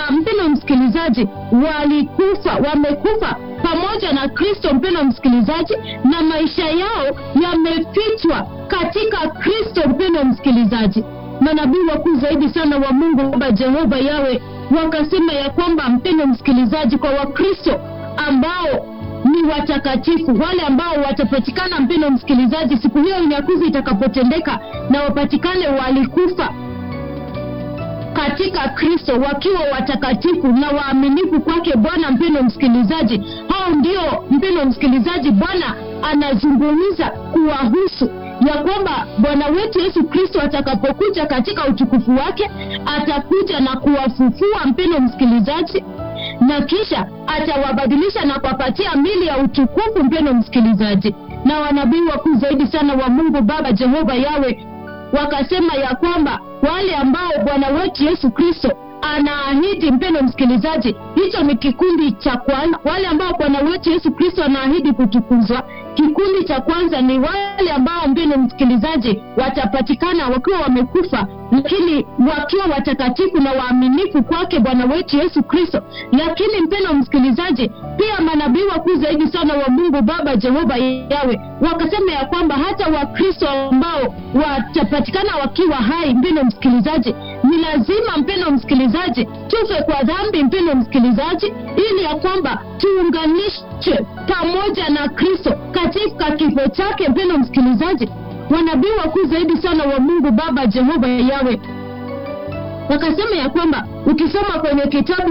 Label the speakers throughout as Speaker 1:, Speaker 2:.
Speaker 1: mpendwa msikilizaji, wamekufa pamoja na Kristo, mpendwa msikilizaji, na maisha yao yamefichwa katika Kristo, mpendwa msikilizaji. Manabii wakuu zaidi sana wa Mungu Baba Jehova Yawe wakasema ya kwamba, mpendwa msikilizaji, kwa Wakristo ambao ni watakatifu, wale ambao watapatikana, mpendwa msikilizaji, siku hiyo unyakuzi itakapotendeka, na wapatikane walikufa katika Kristo wakiwa watakatifu na waaminifu kwake Bwana. Mpendwa msikilizaji, hao ndio, mpendwa msikilizaji, Bwana anazungumza kuwahusu ya kwamba Bwana wetu Yesu Kristo atakapokuja katika utukufu wake, atakuja na kuwafufua, mpendwa msikilizaji, na kisha atawabadilisha na kuwapatia mili ya utukufu, mpendwa msikilizaji. Na wanabii wakuu zaidi sana wa Mungu Baba Jehova Yawe wakasema ya kwamba wale ambao Bwana wetu Yesu Kristo anaahidi, mpendwa msikilizaji, hicho ni kikundi cha kwanza. Wale ambao Bwana wetu Yesu Kristo anaahidi kutukuzwa, kikundi cha kwanza ni wale ambao, mpendwa msikilizaji, watapatikana wakiwa wamekufa, lakini wakiwa watakatifu na waaminifu kwake Bwana wetu Yesu Kristo. Lakini mpendwa msikilizaji, pia manabii wakuu zaidi sana wa Mungu Baba Jehova Yawe wakasema ya kwamba hata Wakristo ambao watapatikana wakiwa hai, mpendwa msikilizaji, ni lazima, mpendwa msikilizaji, tufe kwa dhambi, mpendwa msikilizaji, ili ya kwamba tuunganishwe pamoja na Kristo katika kifo chake, mpendwa msikilizaji. Wanabii wakuu zaidi sana wa Mungu Baba Jehova Yawe wakasema ya kwamba, ukisoma kwenye kitabu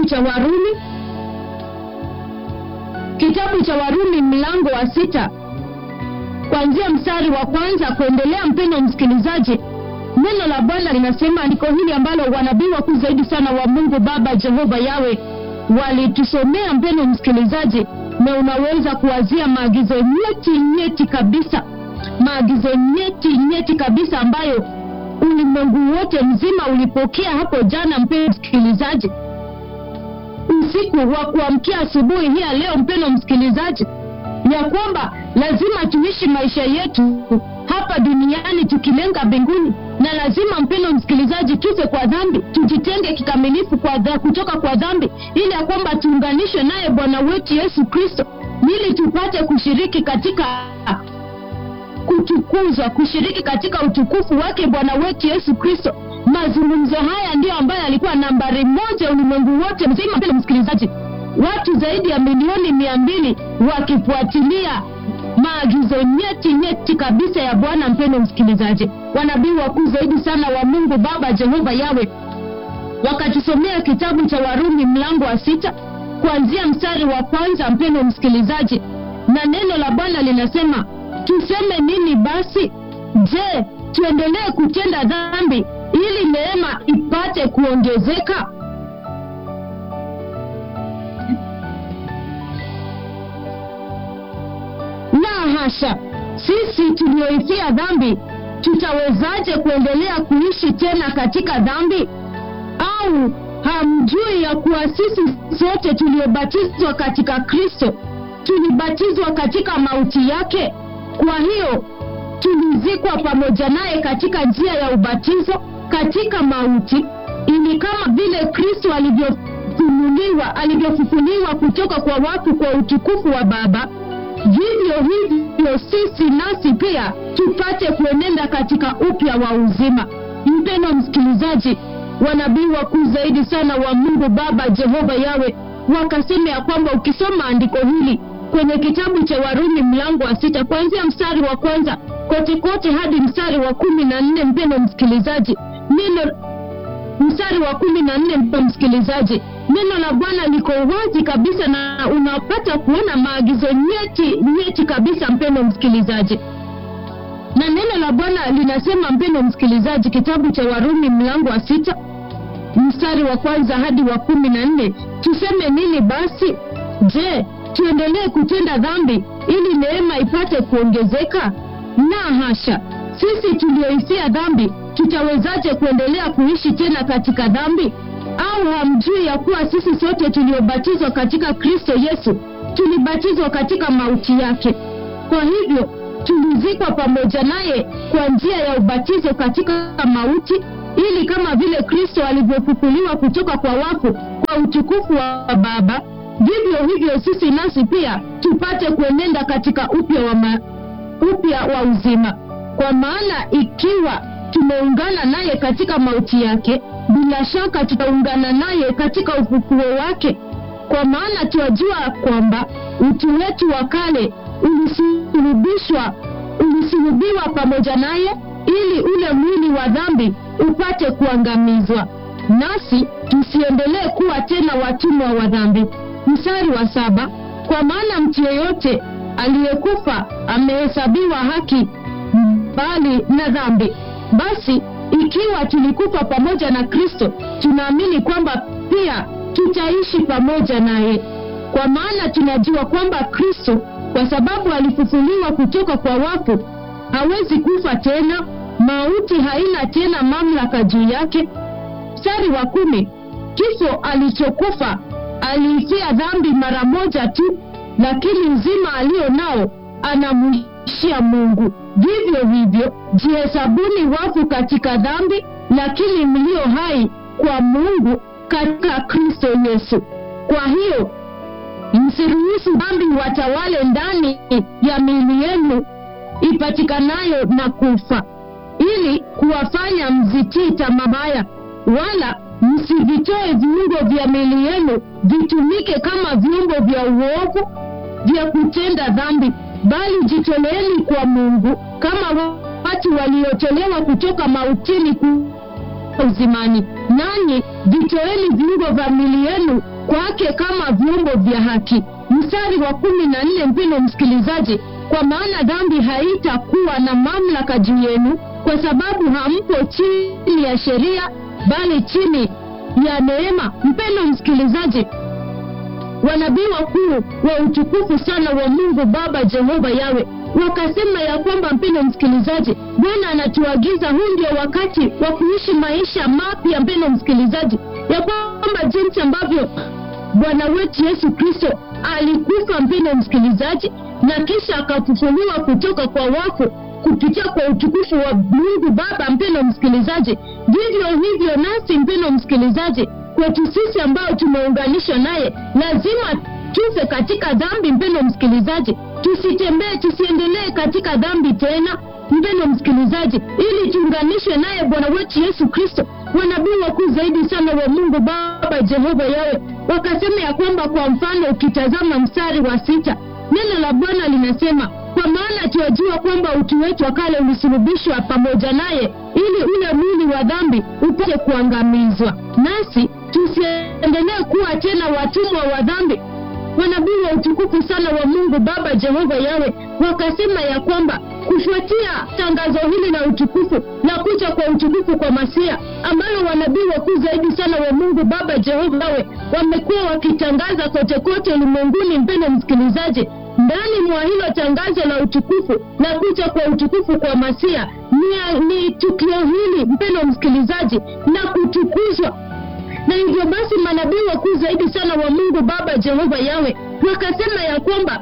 Speaker 1: cha Warumi mlango wa 6 kuanzia mstari wa kwanza kuendelea, mpendwa msikilizaji, neno la Bwana linasema, andiko hili ambalo wanabii wakuu zaidi sana wa Mungu Baba Jehova Yawe walitusomea, mpendwa msikilizaji, na unaweza kuwazia maagizo nyeti kabisa, maagizo nyeti kabisa ambayo ulimwengu wote mzima ulipokea hapo jana, mpendwa msikilizaji, usiku wa kuamkia asubuhi hii ya leo, mpendwa msikilizaji, ya kwamba lazima tuishi maisha yetu hapa duniani tukilenga mbinguni, na lazima, mpendwa msikilizaji, tufe kwa dhambi, tujitenge kikamilifu kutoka kwa dhambi, ili ya kwamba tuunganishwe naye Bwana wetu Yesu Kristo, ili tupate kushiriki katika kutukuzwa, kushiriki katika utukufu wake Bwana wetu Yesu Kristo. Mazungumzo haya ndio ambayo alikuwa nambari 1 ulimwengu wote mzima, mpendwa msikilizaji, watu zaidi ya milioni 200 wakifuatilia maagizo nyeti kabisa ya Bwana. Mpendwa msikilizaji, wanabii wakuu zaidi sana wa Mungu Baba Jehova Yawe wakatusomea kitabu cha Warumi mlango wa 6 kuanzia mstari wa kwanza, mpendwa msikilizaji, na neno la Bwana linasema, tuseme nini basi? Je, tuendelee kutenda dhambi ili neema ipate kuongezeka? La hasha! Sisi tulioifia dhambi, tutawezaje kuendelea kuishi tena katika dhambi? Au hamjui ya kuwa sisi sote tuliobatizwa katika Kristo tulibatizwa katika mauti yake? Kwa hiyo tulizikwa pamoja naye katika njia ya ubatizo katika mauti, ili kama vile Kristo alivyofufuliwa kutoka kwa wafu kwa utukufu wa Baba, vivyo hivyo sisi nasi pia tupate kuenenda katika upya wa uzima. Mpendwa msikilizaji, wanabii wakuu zaidi sana wa Mungu Baba Jehova Yawe wakasema ya kwamba, ukisoma andiko hili kwenye kitabu cha Warumi mlango wa 6 kuanzia mstari wa kwanza kote hadi mstari wa 14, mpendwa msikilizaji, mstari wa 14, mpendwa msikilizaji, neno la Bwana liko wazi kabisa, na unapata kuona maagizo nyeti kabisa, mpendwa msikilizaji. Na neno la Bwana linasema, mpendwa msikilizaji, kitabu cha Warumi mlango wa 6 mstari wa kwanza hadi wa 14, tuseme nini basi? Je, tuendelee kutenda dhambi ili neema ipate kuongezeka? Na hasha! Sisi tulioifia dhambi, tutawezaje kuendelea kuishi tena katika dhambi? Au hamjui ya kuwa sisi sote tuliobatizwa katika Kristo Yesu tulibatizwa katika mauti yake? Kwa hivyo tulizikwa pamoja naye kwa njia ya ubatizo katika mauti, ili kama vile Kristo alivyofufuliwa kutoka kwa wafu kwa utukufu wa Baba, vivyo hivyo sisi nasi pia tupate kuenenda katika upya wa uzima. Kwa maana ikiwa tumeungana naye katika mauti yake, bila shaka tutaungana naye katika ufufuo wake. Kwa maana tuwajua kwamba utu wetu wa kale ulisulubiwa pamoja naye, ili ule mwili wa dhambi upate kuangamizwa, nasi tusiendelee kuwa tena watumwa wa dhambi. Mstari wa 7, kwa maana mtu yeyote aliyekufa amehesabiwa haki bali na dhambi. Basi ikiwa tulikufa pamoja na Kristo, tunaamini kwamba pia tutaishi pamoja naye. Kwa maana tunajua kwamba Kristo, kwa sababu alifufuliwa kutoka kwa wafu, hawezi kufa tena, mauti haina tena mamlaka juu yake. Mstari wa 10, kifo alichokufa aliifia dhambi mara moja tu, lakini uzima alio nao anamwishia Mungu. Vivyo hivyo jihesabuni wafu katika dhambi, lakini mlio hai kwa Mungu katika Kristo Yesu. Kwa hiyo msiruhusu dhambi watawale ndani ya miili yenu ipatikanayo na kufa, ili kuwafanya mzitii tamaa mbaya, wala msivitoe viungo vya miili yenu vitumike kama vyombo vya uovu vya kutenda dhambi, bali jitoleeni kwa Mungu kama watu waliotolewa kutoka mautini uzimani, nanyi vitoeni viungo vya miili yenu kwake kama vyombo vya haki. Mstari wa 14, mpendwa msikilizaji, kwa maana dhambi haitakuwa na mamlaka juu yenu, kwa sababu hampo chini ya sheria bali chini ya neema. Mpendwa msikilizaji, wanabii wakuu wa utukufu sana wa Mungu Baba Jehova Yawe wakasema ya kwamba, mpendwa msikilizaji, Bwana anatuagiza huu ndio wakati wa kuishi maisha mapya. Mpendwa msikilizaji, ya kwamba jinsi ambavyo Bwana wetu Yesu Kristo alikufa, mpendwa msikilizaji, na kisha akafufuliwa kutoka kwa wafu kupitia kwa utukufu wa Mungu Baba, mpendwa msikilizaji, vivyo hivyo nasi, mpendwa msikilizaji, kwetu sisi ambao tumeunganishwa naye, lazima tufe katika dhambi. Mpendwa msikilizaji, tusiendelee katika dhambi tena, mpendwa msikilizaji, ili tuunganishwe naye Bwana wetu Yesu Kristo. Wanabii wakuu zaidi sana wa Mungu Baba Jehova Yawe wakasema ya kwamba, kwa mfano ukitazama mstari wa 6, neno la Bwana linasema, kwa maana tuwajua kwamba utu wetu wa kale ulisulubishwa pamoja naye, ili ule mwili wa dhambi upate kuangamizwa, nasi tusiendelee kuwa tena watumwa wa dhambi. Wanabii wa utukufu sana wa Mungu Baba Jehova Yawe wakasema ya kwamba, kufuatia tangazo hili la utukufu na kuja kwa utukufu kwa Masia, ambalo wanabii wakuu zaidi sana wa Mungu Baba Jehova Yawe wamekuwa wakitangaza kote kote ulimwenguni, mpendwa msikilizaji, ndani mwa hilo tangazo la utukufu na kuja kwa utukufu kwa Masia ni tukio hili, mpendwa msikilizaji, na kutukuzwa. Na hivyo basi manabii wakuu zaidi sana wa Mungu Baba Jehova Yawe wakasema ya kwamba,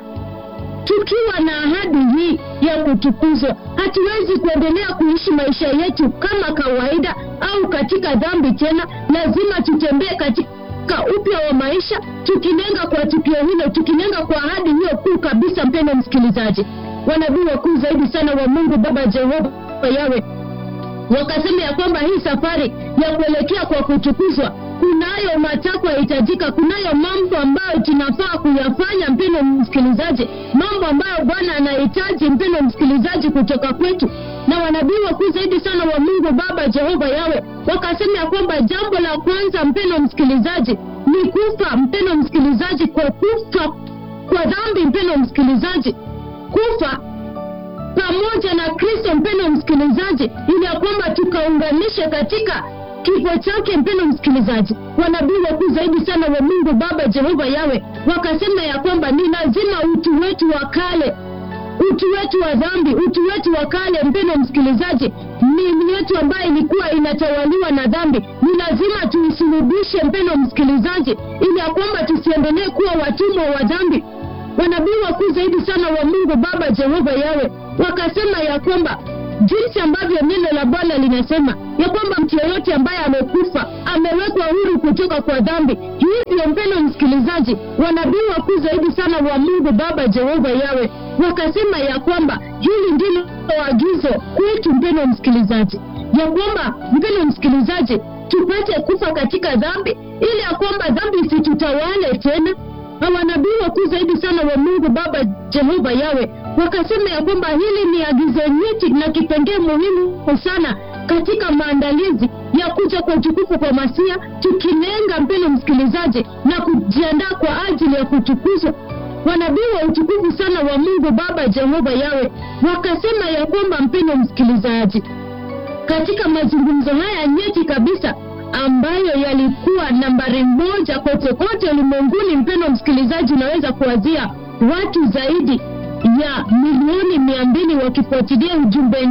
Speaker 1: tukiwa na ahadi hii ya kutukuzwa, hatuwezi kuendelea kuishi maisha yetu kama kawaida au katika dhambi tena. Lazima tutembee katika upya wa maisha, tukinenga kwa tukio hilo, tukinenga kwa ahadi hiyo kuu kabisa. Mpendwa msikilizaji, wanabii wakuu zaidi sana wa Mungu Baba Jehova Yawe wakasema ya kwamba hii safari ya kuelekea kwa kutukuzwa, kunayo matakwa yahitajika, kunayo mambo ambayo tunafaa kuyafanya, mpendwa msikilizaji, mambo ambayo Bwana anahitaji, mpendwa msikilizaji, kutoka kwetu. Na wanabii wakuu zaidi sana wa Mungu Baba Jehova Yawe wakasema ya kwamba, jambo la kwanza, mpendwa msikilizaji, ni kufa, mpendwa msikilizaji, kwa kufa kwa dhambi, mpendwa msikilizaji, kufa pamoja na Kristo, mpendwa msikilizaji, ili ya kwamba tukaunganishe katika kifo chake. Mpendwa msikilizaji, wanabii wakuu zaidi sana wa Mungu Baba Jehova Yawe wakasema ya kwamba ni lazima utu wetu wa kale, utu wetu wa dhambi, utu wetu wa kale, mpendwa msikilizaji, miili yetu ambayo ilikuwa inatawaliwa na dhambi, ni lazima tuisulubishe, mpendwa msikilizaji, ili ya kwamba tusiendelee kuwa watumwa wa dhambi. Wanabii wakuu zaidi sana wa Mungu Baba Jehova Yawe wakasema ya kwamba jinsi ambavyo neno la Bwana linasema ya kwamba mtu yeyote ambaye amekufa amewekwa huru kutoka kwa dhambi. Hivyo mpendwa msikilizaji, wanabii wakuu zaidi sana wa Mungu Baba Jehova Yawe wakasema ya kwamba hili ndilo agizo kwetu mpendwa msikilizaji, ya kwamba mpendwa msikilizaji, tupate kufa katika dhambi ili ya kwamba dhambi isitutawale tena. Na wanabii wakuu zaidi sana wa Mungu Baba Jehova Yawe wakasema ya kwamba hili ni agizo nyeti na kipengee muhimu sana katika maandalizi ya kuja kwa utukufu kwa Masia, tukinenga mpendwa msikilizaji na kujiandaa kwa ajili ya kutukuzwa. Wanabii wa utukufu sana wa Mungu Baba Jehova Yawe wakasema ya kwamba mpendwa msikilizaji, katika mazungumzo haya nyeti kabisa ambayo yalikuwa nambari 1 kote ulimwenguni, mpendwa msikilizaji, unaweza kuwazia watu zaidi ya milioni 200 wakifuatilia ujumbe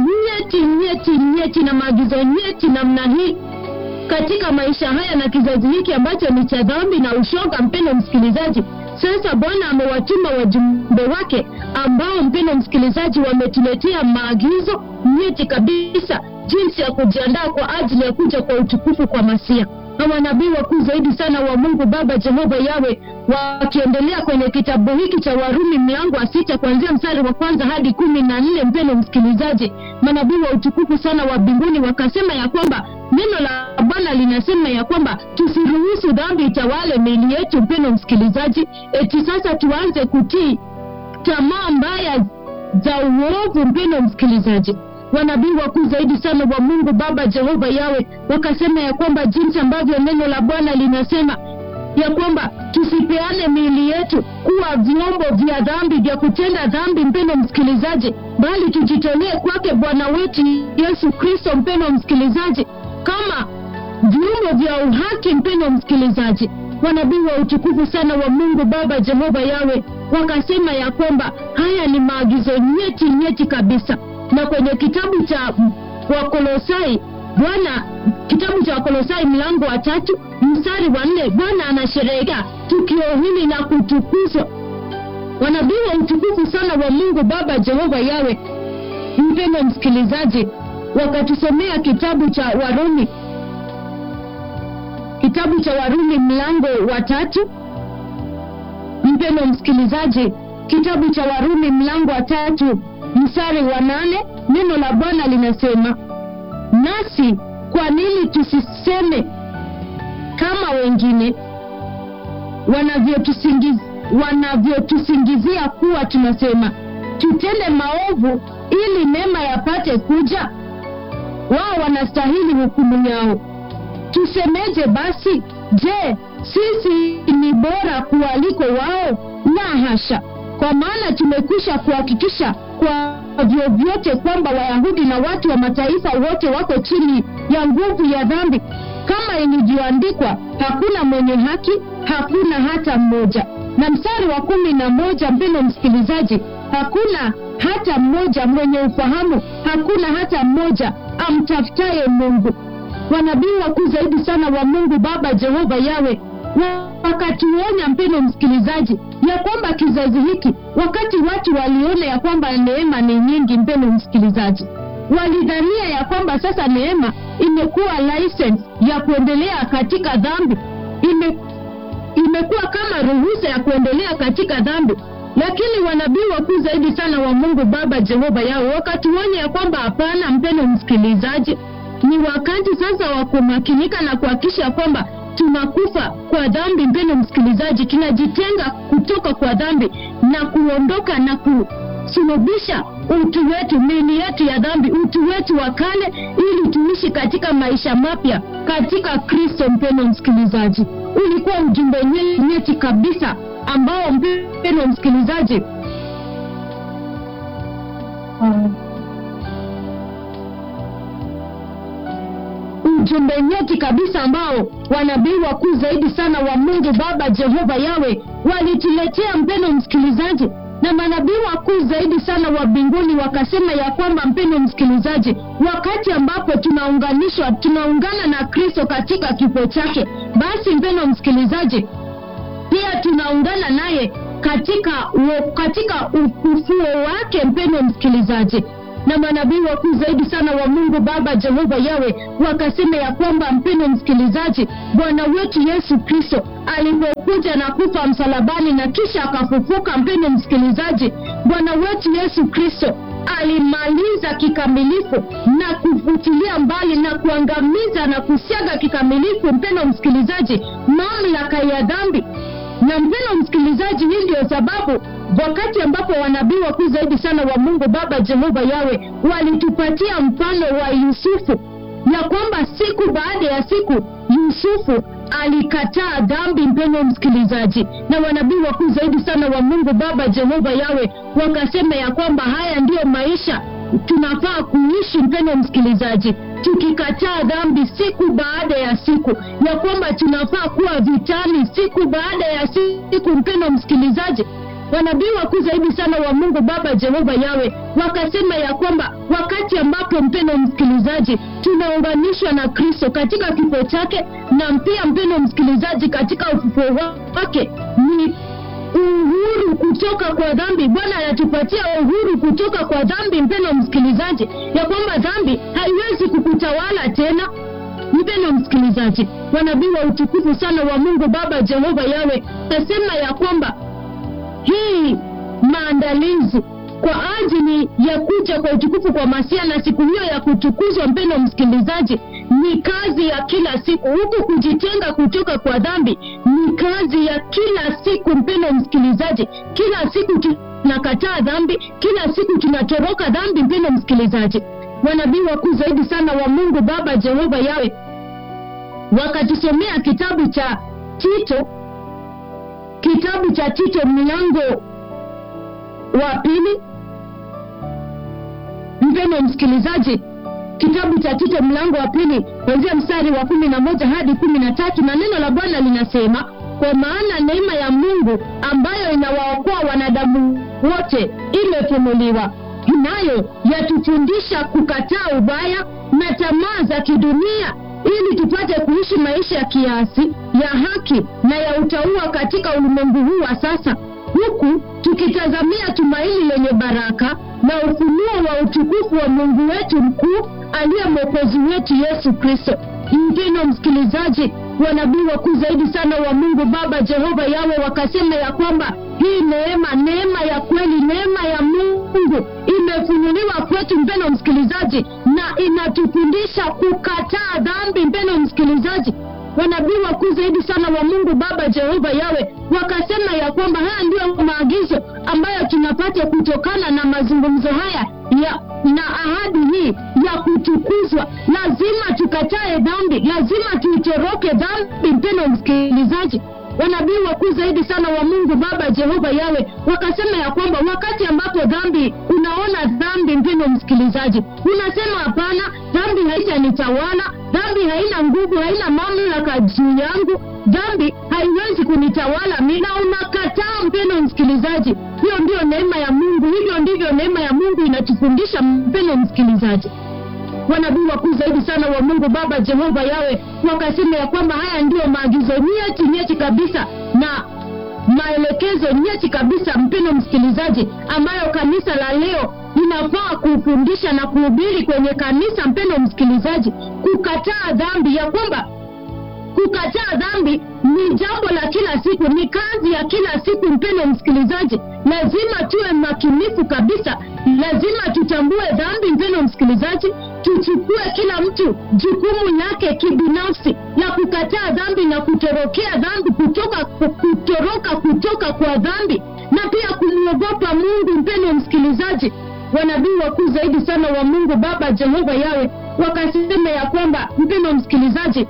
Speaker 1: nyeti na maagizo nyeti namna hii katika maisha haya na kizazi hiki ambacho ni cha dhambi na ushoga. Mpendwa msikilizaji, sasa Bwana amewatuma wajumbe wake ambao mpendwa msikilizaji wametuletea maagizo nyeti kabisa jinsi ya kujiandaa kwa ajili ya kuja kwa utukufu kwa Masia. Na wanabii wakuu zaidi sana wa Mungu Baba Jehova Yawe wakiendelea kwenye kitabu hiki cha Warumi mlango wa 6 kuanzia mstari wa 1 hadi 14, mpendwa msikilizaji, manabii wa utukufu sana wa mbinguni wakasema ya kwamba neno la Bwana linasema ya kwamba tusiruhusu dhambi itawale miili yetu. Mpendwa msikilizaji, eti sasa tuanze kutii tamaa mbaya za uovu. Mpendwa msikilizaji, wanabii wakuu zaidi sana wa Mungu Baba Jehova Yawe wakasema ya kwamba jinsi ambavyo neno la Bwana linasema ya kwamba tusipeane miili yetu kuwa vyombo vya dhambi, vya kutenda dhambi, mpendwa msikilizaji, bali tujitolee kwake Bwana wetu Yesu Kristo, mpendwa msikilizaji, kama viumbe vya uhaki. Mpendwa msikilizaji, wanabii wa utukufu sana wa Mungu Baba Jehova Yawe wakasema ya kwamba haya ni maagizo nyeti kabisa. Na kwenye kitabu cha Wakolosai, kitabu cha Wakolosai mlango wa 3 mstari wa 4, Bwana anasherehekea tukio hili la kutukuzwa. Wanabii wa utukufu sana wa Mungu Baba Jehova Yawe, mpendwa msikilizaji, wakatusomea kitabu cha Warumi mlango wa 3. Mpendwa msikilizaji, kitabu cha Warumi mlango wa 3 mstari wa 8, neno la Bwana linasema, nasi kwa nini tusiseme kama wengine wanavyotusingizia kuwa tunasema tutende maovu ili mema yapate kuja? Wao wanastahili hukumu yao. Tusemeje basi? Je, sisi ni bora kuwaliko wao? La hasha! Kwa maana tumekwisha kuhakikisha kwa vyovyote kwamba Wayahudi na watu wa mataifa wote wako chini ya nguvu ya dhambi. Kama ilivyoandikwa, hakuna mwenye haki, hakuna hata mmoja. Na mstari wa 11, mpendwa msikilizaji, hakuna hata mmoja mwenye ufahamu, hakuna hata mmoja amtafutaye Mungu. Wanabii wakuu zaidi sana wa Mungu Baba Jehova Yawe wakatuonya, mpendwa msikilizaji, ya kwamba kizazi hiki, wakati watu waliona ya kwamba neema ni nyingi, mpendwa msikilizaji, walidhania ya kwamba sasa neema imekuwa license ya kuendelea katika dhambi, imekuwa kama ruhusa ya kuendelea katika dhambi. Lakini wanabii wakuu zaidi sana wa Mungu Baba Jehova Yawe wakatuonya ya kwamba hapana, mpendwa msikilizaji, ni wakati sasa wa kumakinika na kuhakikisha kwamba tunakufa kwa dhambi. Mpendwa msikilizaji, tunajitenga kutoka kwa dhambi na kuondoka na kusulubisha utu wetu, miili yetu ya dhambi, utu wetu wa kale, ili tuishi katika maisha mapya katika Kristo. Mpendwa msikilizaji, ulikuwa ujumbe nyeti kabisa ambao mpendwa msikilizaji ujumbe nyeti kabisa ambao wanabii wakuu zaidi sana wa Mungu Baba Jehova Yawe walituletea, mpendwa msikilizaji. Na manabii wakuu zaidi sana wa mbinguni wakasema ya kwamba, mpendwa msikilizaji, wakati ambapo tunaungana na Kristo katika kifo chake, basi mpendwa msikilizaji, pia tunaungana naye katika ufufuo wake. Mpendwa msikilizaji, na manabii wakuu zaidi sana wa Mungu Baba Jehova Yawe wakasema ya kwamba, mpendwa msikilizaji, Bwana wetu Yesu Kristo alipokuja na kufa msalabani na kisha akafufuka, mpendwa msikilizaji, Bwana wetu Yesu Kristo alimaliza kikamilifu na kufutilia mbali na kuangamiza na kusiaga kikamilifu, mpendwa msikilizaji, mamlaka ya dhambi. Na mpendwa msikilizaji, hii ndio sababu wakati ambapo wanabii wakuu zaidi sana wa Mungu Baba Jehova Yawe walitupatia mfano wa Yusufu, ya kwamba siku baada ya siku Yusufu alikataa dhambi, mpendwa msikilizaji. Na wanabii wakuu zaidi sana wa Mungu Baba Jehova Yawe wakasema ya kwamba haya ndiyo maisha tunafaa kuishi, mpendwa msikilizaji, tukikataa dhambi siku baada ya siku, ya kwamba tunafaa kuwa vitani siku baada ya siku, mpendwa msikilizaji. Wanabii wakuu zaidi sana wa Mungu Baba Jehova Yawe wakasema ya kwamba wakati ambapo, mpendwa msikilizaji, tunaunganishwa na Kristo katika kifo chake, na pia mpendwa msikilizaji, katika ufufuo wake, ni uhuru kutoka kwa dhambi. Bwana anatupatia uhuru kutoka kwa dhambi, mpendwa msikilizaji, ya kwamba dhambi haiwezi kukutawala tena, mpendwa msikilizaji. Wanabii wa utukufu sana wa Mungu Baba Jehova Yawe nasema ya kwamba hii maandalizi kwa ajili ya kuja kwa utukufu kwa Masia na siku hiyo ya kutukuzwa, mpendwa msikilizaji, ni kazi ya kila siku. Huku kujitenga kutoka kwa dhambi ni kazi ya kila siku, mpendwa msikilizaji. Kila siku tunakataa dhambi, kila siku tunatoroka dhambi, mpendwa msikilizaji. Wanabii wakuu zaidi sana wa Mungu Baba Jehova Yawe wakatusomea kitabu cha Tito, mlango wa 2, mpendwa msikilizaji, kitabu cha Tito mlango wa 2 kuanzia mstari wa 11 hadi 13, na neno la Bwana linasema, kwa maana neema ya Mungu ambayo inawaokoa wanadamu wote imefunuliwa, inayo yatufundisha kukataa ubaya na tamaa za kidunia, ili tupate kuishi maisha ya kiasi, ya haki na ya utauwa katika ulimwengu huu wa sasa, huku tukitazamia tumaini lenye baraka na ufunuo wa utukufu wa Mungu wetu mkuu, aliye Mwokozi wetu Yesu Kristo. Mpendwa msikilizaji, wanabii wakuu zaidi sana wa Mungu Baba Jehova Yawe wakasema ya kwamba hii neema ya kweli, neema ya Mungu imefunuliwa kwetu, mpendwa msikilizaji, na inatufundisha kukataa dhambi, mpendwa msikilizaji. Wanabii wakuu zaidi sana wa Mungu Baba Jehova Yawe wakasema ya kwamba haya ndio maagizo ambayo tunapata kutokana na mazungumzo haya na ahadi hii ya kutukuzwa. Lazima tukatae dhambi, lazima tuitoroke dhambi, mpendwa msikilizaji. Wanabii wakuu zaidi sana wa Mungu Baba Jehova Yawe wakasema ya kwamba wakati ambapo dhambi, unaona dhambi, mpendwa msikilizaji, unasema hapana, dhambi haitanitawala, dhambi haina nguvu, haina mamlaka juu yangu, dhambi haiwezi kunitawala mimi, na unakataa, mpendwa msikilizaji. Hiyo ndio neema ya Mungu, hivyo ndivyo neema ya Mungu inatufundisha, mpendwa msikilizaji. Wanabii wakuu zaidi sana wa Mungu Baba Jehova Yawe wakasema ya kwamba haya ndio maagizo nyeti kabisa na maelekezo nyeti kabisa, mpendwa msikilizaji, ambayo kanisa la leo linafaa kufundisha na kuhubiri kwenye kanisa, mpendwa msikilizaji. Kukataa dhambi, ya kwamba kukataa dhambi ni jambo la kila siku, ni kazi ya kila siku, mpendwa msikilizaji. Lazima tuwe makinifu kabisa, lazima tutambue dhambi, mpendwa msikilizaji. Tuchukue kila mtu jukumu lake kibinafsi la kukataa dhambi na kutorokea dhambi, kutoroka kutoka kwa dhambi, na pia kumwogopa Mungu, mpendwa msikilizaji. Wanabii wakuu zaidi sana wa Mungu Baba Jehova Yawe wakasema ya kwamba, mpendwa msikilizaji,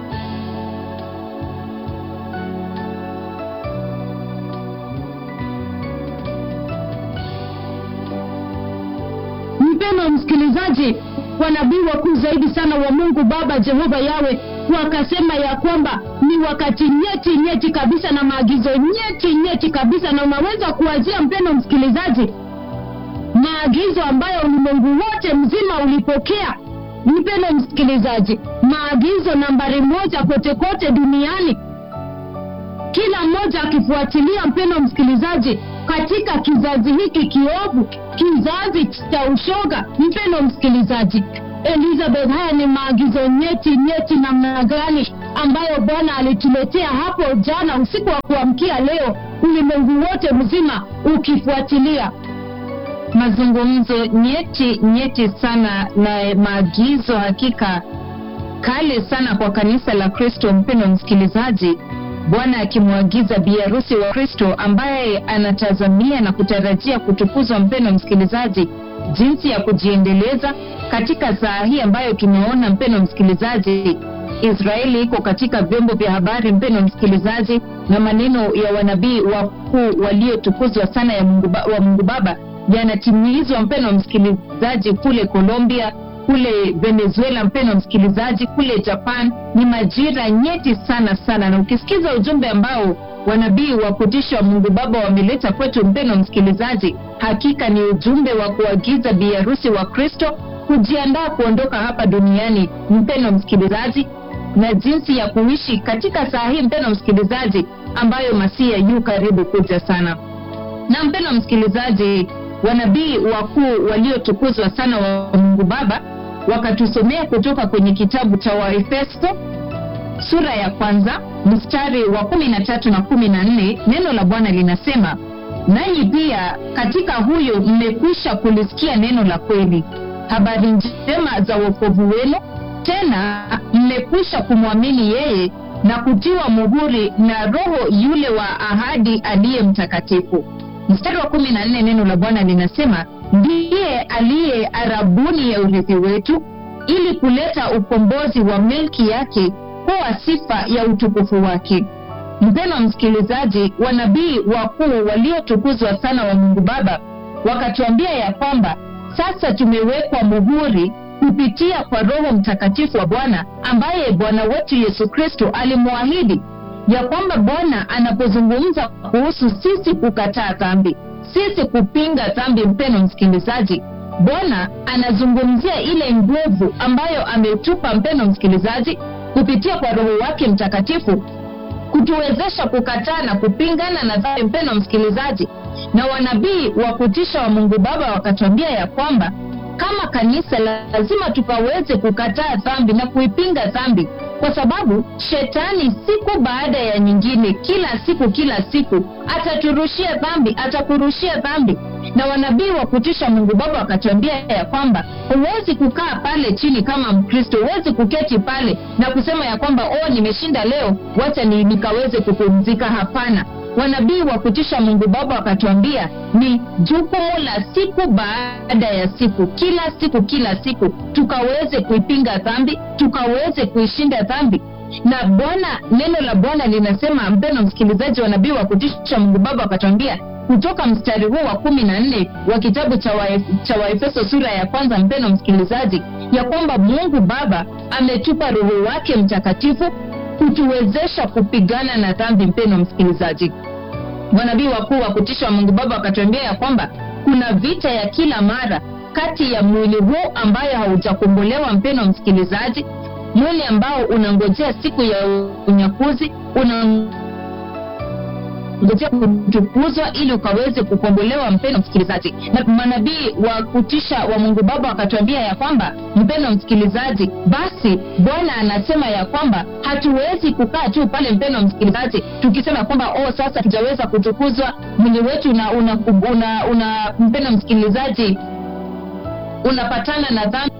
Speaker 1: mpendwa msikilizaji, wanabii wakuu zaidi sana wa Mungu Baba Jehova Yawe wakasema ya kwamba ni wakati nyeti kabisa na maagizo nyeti kabisa, na unaweza kuwazia, mpendwa msikilizaji, maagizo ambayo ulimwengu wote mzima ulipokea, mpendwa msikilizaji, maagizo nambari 1 kote duniani, kila mmoja akifuatilia, mpendwa msikilizaji, katika kizazi hiki kiovu, kizazi cha ushoga. Mpendwa msikilizaji, Elizabeth, haya ni maagizo nyeti namna gani ambayo Bwana alituletea hapo jana usiku wa kuamkia leo, ulimwengu wote mzima ukifuatilia.
Speaker 2: Mazungumzo nyeti sana na maagizo hakika kale sana kwa kanisa la Kristo. Mpendwa msikilizaji, Bwana akimwagiza biharusi wa Kristo ambaye anatazamia na kutarajia kutukuzwa, mpendwa msikilizaji, jinsi ya kujiendeleza katika saa hii ambayo tunaona, mpendwa msikilizaji, Israeli iko katika vyombo vya habari, mpendwa msikilizaji, na maneno ya wanabii wakuu waliotukuzwa sana ya Mungu Baba yanatimizwa, mpendwa msikilizaji, kule Colombia, kule Venezuela, mpendwa msikilizaji, kule Japan. Ni majira nyeti sana, na ukisikiza ujumbe ambao wanabii wa kutisha wa Mungu Baba wameleta kwetu, mpendwa msikilizaji, hakika ni ujumbe wa kuagiza biharusi wa Kristo kujiandaa kuondoka hapa duniani, mpendwa msikilizaji, na jinsi ya kuishi katika saa hii, mpendwa msikilizaji, ambayo Masia yu karibu kuja sana. Na mpendwa msikilizaji, wanabii wakuu waliotukuzwa sana wa Mungu Baba wakatusomea kutoka kwenye kitabu cha Waefeso sura ya 1 mstari wa 13 na 14. Neno la Bwana linasema, nanyi pia katika huyo mmekwisha kulisikia neno la kweli, habari njema za wokovu wenu, tena mmekwisha kumwamini yeye na kutiwa muhuri na Roho yule wa ahadi aliye mtakatifu. Mstari wa 14, neno la Bwana linasema, ndiye aliye arabuni ya urithi wetu, ili kuleta ukombozi wa milki yake kwa sifa ya utukufu wake. Mpendwa msikilizaji, wanabii wakuu waliotukuzwa sana wa Mungu Baba wakatuambia ya kwamba sasa tumewekwa muhuri kupitia kwa Roho Mtakatifu wa Bwana, ambaye Bwana wetu Yesu Kristo alimwahidi ya kwamba Bwana anapozungumza kuhusu sisi kukataa dhambi, sisi kupinga dhambi, mpendwa msikilizaji, Bwana anazungumzia ile nguvu ambayo ametupa, mpendwa msikilizaji, kupitia kwa Roho wake Mtakatifu kutuwezesha kukataa na kupingana na dhambi, mpendwa msikilizaji. Na wanabii wa kutisha wa Mungu Baba wakatuambia ya kwamba kama kanisa lazima tukaweze kukataa dhambi na kuipinga dhambi, kwa sababu shetani siku baada ya nyingine, kila siku ataturushia dhambi, atakurushia dhambi. Na wanabii wa kutisha Mungu Baba wakatuambia ya kwamba huwezi kukaa pale chini kama Mkristo, huwezi kuketi pale na kusema ya kwamba nimeshinda leo, wacha nikaweze kupumzika. Hapana. Wanabii wa kutisha Mungu Baba wakatuambia ni jukumu la siku baada ya siku, kila siku tukaweze kuipinga dhambi, tukaweze kuishinda dhambi. Na Bwana, neno la Bwana linasema, mpendwa msikilizaji, wanabii wa kutisha Mungu Baba wakatuambia kutoka mstari huu wa 14 wa kitabu cha Waefeso sura ya 1, mpendwa msikilizaji, ya kwamba Mungu Baba ametupa Roho wake Mtakatifu kutuwezesha kupigana na dhambi, mpendwa msikilizaji. Wanabii wakuu wa kutisha wa Mungu Baba wakatuambia ya kwamba kuna vita ya kila mara kati ya mwili huu ambayo haujakombolewa, mpendwa msikilizaji, mwili ambao unangojea siku ya unyakuzi, unangojea kutukuzwa ili ukaweze kukombolewa, mpendwa msikilizaji. Na manabii wa kutisha wa Mungu Baba wakatuambia ya kwamba, mpendwa msikilizaji, basi Bwana anasema ya kwamba hatuwezi kukaa tu pale, mpendwa msikilizaji, tukisema kwamba sasa tutaweza kutukuzwa, mwili wetu una mpendwa msikilizaji, unapatana na dhambi,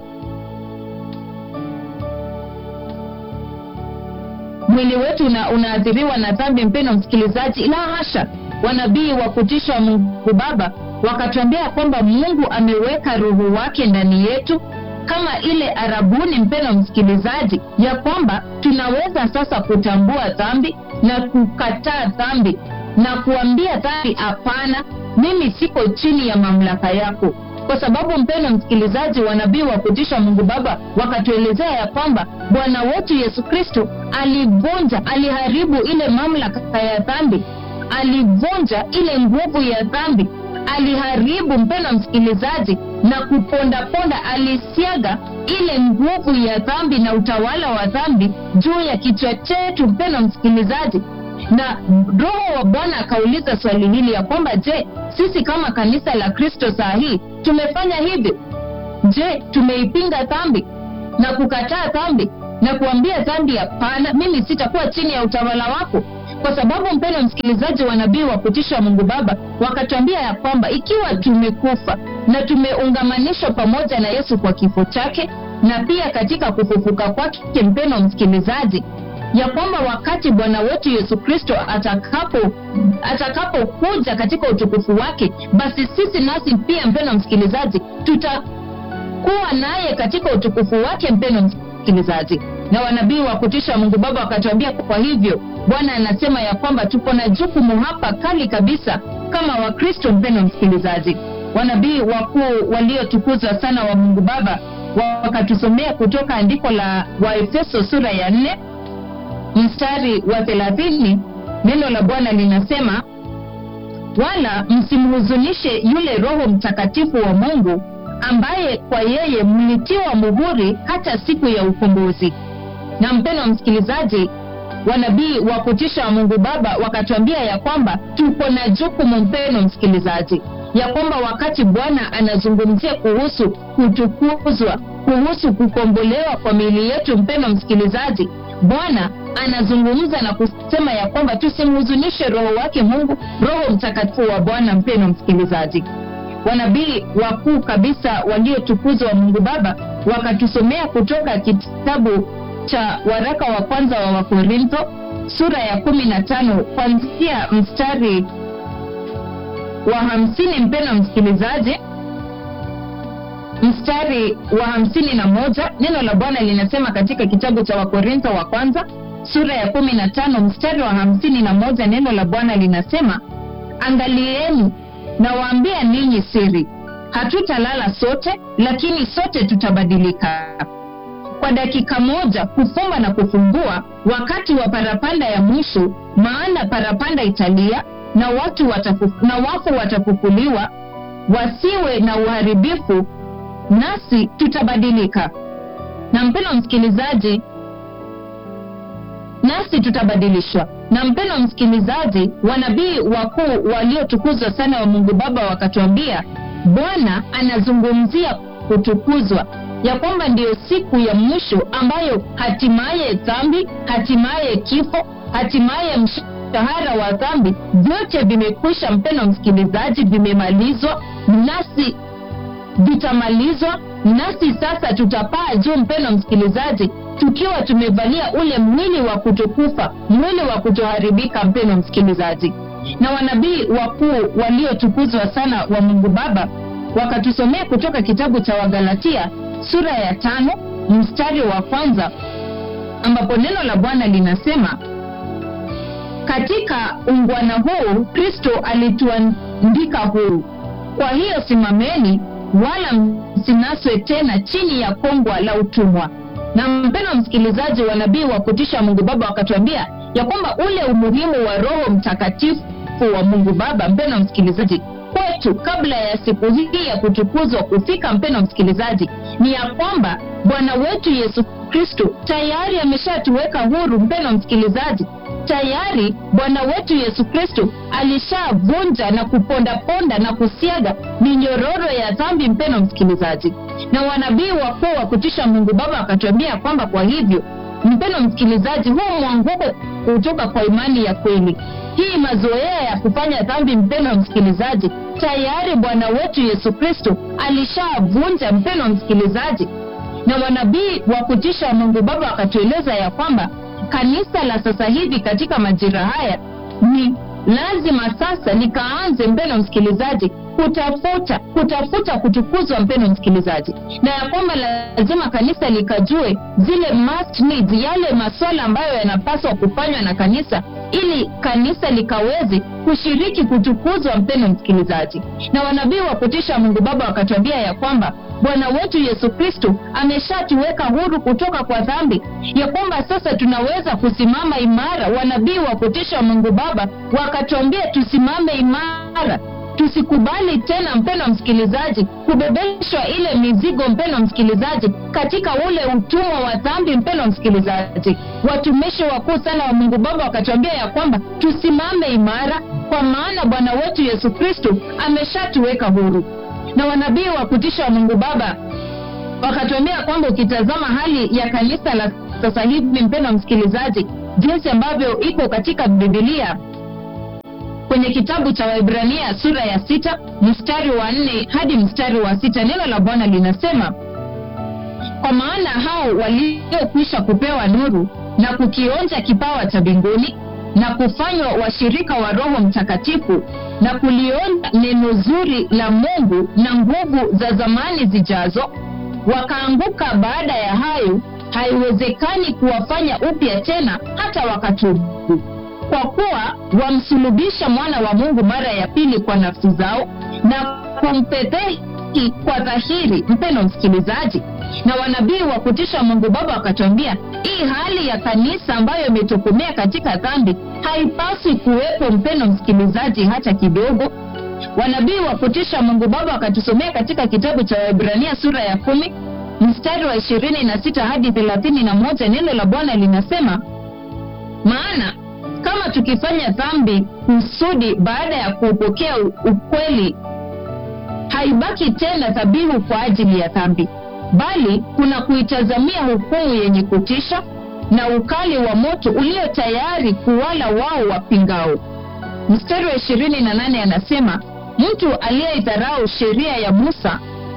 Speaker 2: mwili wetu unaathiriwa na dhambi, mpendwa msikilizaji. La hasha. Wanabii wa kutisha wa Mungu Baba wakatuambia kwamba Mungu ameweka Roho wake ndani yetu kama ile arabuni, mpendwa msikilizaji, ya kwamba tunaweza sasa kutambua dhambi na kukataa dhambi na kuambia dhambi, hapana, mimi siko chini ya mamlaka yako. Kwa sababu, mpendwa msikilizaji, wanabii wa kutisha Mungu Baba wakatuelezea ya kwamba Bwana wetu Yesu Kristo aliharibu ile mamlaka ya dhambi, alivunja ile nguvu ya dhambi, aliharibu, mpendwa msikilizaji, na kuponda, alisiaga ile nguvu ya dhambi na utawala wa dhambi juu ya kichwa chetu, mpendwa msikilizaji. Na Roho wa Bwana akauliza swali hili ya kwamba, je, sisi kama kanisa la Kristo saa hii tumefanya hivyo? Je, tumeipinga dhambi na kukataa dhambi na kuambia dhambi hapana, mimi sitakuwa chini ya utawala wako? Kwa sababu mpendwa msikilizaji, wa nabii wa kutisha wa Mungu Baba wakatuambia ya kwamba ikiwa tumekufa na tumeungamanishwa pamoja na Yesu kwa kifo chake na pia katika kufufuka kwake, mpendwa msikilizaji, ya kwamba wakati Bwana wetu Yesu Kristo atakapokuja katika utukufu wake, basi sisi nasi pia, mpendwa msikilizaji, tutakuwa naye katika utukufu wake, mpendwa msikilizaji. Na wanabii wa kutisha Mungu Baba wakatuambia, kwa hivyo Bwana anasema ya kwamba tuko na jukumu hapa kali kabisa kama Wakristo, mpendwa msikilizaji. Wanabii wakuu waliotukuzwa sana wa Mungu Baba wakatusomea kutoka andiko la Waefeso sura ya 4 mstari wa 30. Neno la Bwana linasema, wala msimhuzunishe yule Roho Mtakatifu wa Mungu, ambaye kwa yeye mlitiwa muhuri hata siku ya ukombozi. Na mpendwa msikilizaji, wanabii wa kutisha wa Mungu Baba wakatuambia ya kwamba tuko na jukumu, mpendwa msikilizaji, ya kwamba wakati Bwana anazungumzia kuhusu kutukuzwa, kuhusu kukombolewa kwa miili yetu, mpendwa msikilizaji, Bwana anazungumza na kusema ya kwamba tusimhuzunishe Roho wake Mungu, Roho Mtakatifu wa Bwana. Mpendwa msikilizaji, wanabii wakuu kabisa waliotukuzwa wa Mungu Baba wakatusomea kutoka kitabu cha waraka wa kwanza wa Wakorintho sura ya 15 kuanzia mstari wa 50, mpendwa msikilizaji, mstari wa 51. Neno la Bwana linasema katika kitabu cha Wakorintho wa kwanza sura ya 15 mstari wa 51, neno la Bwana linasema, angalieni, nawaambia ninyi siri, hatutalala sote, lakini sote tutabadilika kwa dakika moja, kufumba na kufumbua, wakati wa parapanda ya mwisho. Maana parapanda italia na wafu watafufuliwa, wasiwe na uharibifu, nasi tutabadilika. Na mpendwa msikilizaji, nasi tutabadilishwa. Na mpendwa msikilizaji, wanabii wakuu waliotukuzwa sana wa Mungu Baba wakatuambia, Bwana anazungumzia kutukuzwa, ya kwamba ndiyo siku ya mwisho ambayo hatimaye dhambi, hatimaye kifo, hatimaye mshahara wa dhambi vyote vimekwisha, mpendwa msikilizaji, vimemalizwa, nasi vitamalizwa, nasi sasa tutapaa juu, mpendwa msikilizaji, tukiwa tumevalia ule mwili wa kutokufa, mwili wa kutoharibika, mpendwa msikilizaji. Na wanabii wakuu waliotukuzwa sana wa Mungu Baba wakatusomea kutoka kitabu cha Wagalatia sura ya 5 mstari wa 1, ambapo neno la Bwana linasema, katika ungwana huu Kristo alituandika huru, kwa hiyo simameni, wala msinaswe tena chini ya kongwa la utumwa. Na mpendwa msikilizaji, wanabii wa kutisha Mungu Baba wakatuambia ya kwamba ule umuhimu wa Roho Mtakatifu wa Mungu Baba, mpendwa msikilizaji, kwetu kabla ya siku hii ya kutukuzwa kufika, mpendwa msikilizaji, ni ya kwamba Bwana wetu Yesu Kristo tayari ameshatuweka huru. Mpendwa msikilizaji, tayari Bwana wetu Yesu Kristo alishavunja na kuponda na kusiaga minyororo ya dhambi, mpendwa msikilizaji. Na wanabii wakuu wa kutisha Mungu Baba akatuambia kwamba kwa hivyo, mpendwa msikilizaji, huu mwanguko kutoka kwa imani ya kweli, hii mazoea ya kufanya dhambi, mpendwa msikilizaji, tayari Bwana wetu Yesu Kristo alishavunja, mpendwa msikilizaji. Na wanabii wa kutisha Mungu Baba wakatueleza ya kwamba kanisa la sasa hivi katika majira haya ni lazima sasa likaanze, mpendwa msikilizaji, kutafuta kutukuzwa, mpendwa msikilizaji, na ya kwamba lazima kanisa likajue zile must needs, yale masuala ambayo yanapaswa kufanywa na kanisa ili kanisa likaweze kushiriki kutukuzwa, mpendwa msikilizaji. Na wanabii wa kutisha Mungu Baba wakatuambia ya kwamba Bwana wetu Yesu Kristo ameshatuweka huru kutoka kwa dhambi, ya kwamba sasa tunaweza kusimama imara. Wanabii wa kutisha Mungu Baba wakatuambia tusimame imara, tusikubali tena, mpendwa msikilizaji, kubebeshwa ile mizigo, mpendwa msikilizaji, katika ule utumwa wa dhambi. Mpendwa msikilizaji, watumishi wakuu sana wa Mungu Baba wakatuambia ya kwamba tusimame imara, kwa maana Bwana wetu Yesu Kristo ameshatuweka huru. Na wanabii wa kutisha wa Mungu Baba wakatuambia kwamba ukitazama hali ya kanisa la sasa hivi, mpendwa msikilizaji, jinsi ambavyo iko katika Biblia, kwenye kitabu cha Waebrania sura ya 6 mstari wa 4 hadi mstari wa 6, neno la Bwana linasema, kwa maana hao waliokwisha kupewa nuru na kukionja kipawa cha mbinguni na kufanywa washirika wa Roho Mtakatifu na kulionja neno zuri la Mungu na nguvu za zamani zijazo, wakaanguka baada ya hayo, haiwezekani kuwafanya upya tena hata wakatubu, kwa kuwa wamsulubisha mwana wa Mungu mara ya pili kwa nafsi zao na kumpedhehi kwa dhahiri. Mpendwa msikilizaji, na wanabii wa kutisha Mungu Baba wakatuambia hii hali ya kanisa ambayo imetokomea katika dhambi haipaswi kuwepo, mpendwa msikilizaji, hata kidogo. Wanabii wa kutisha Mungu Baba wakatusomea katika kitabu cha Waebrania sura ya 10 mstari wa 26 hadi 31, neno la Bwana linasema, maana kama tukifanya dhambi kusudi baada ya kupokea ukweli, haibaki tena dhabihu kwa ajili ya dhambi, bali kuna kuitazamia hukumu yenye kutisha na ukali wa moto ulio tayari kuwala wao wapingao. Mstari wa 28 anasema, mtu aliyeidharau sheria ya Musa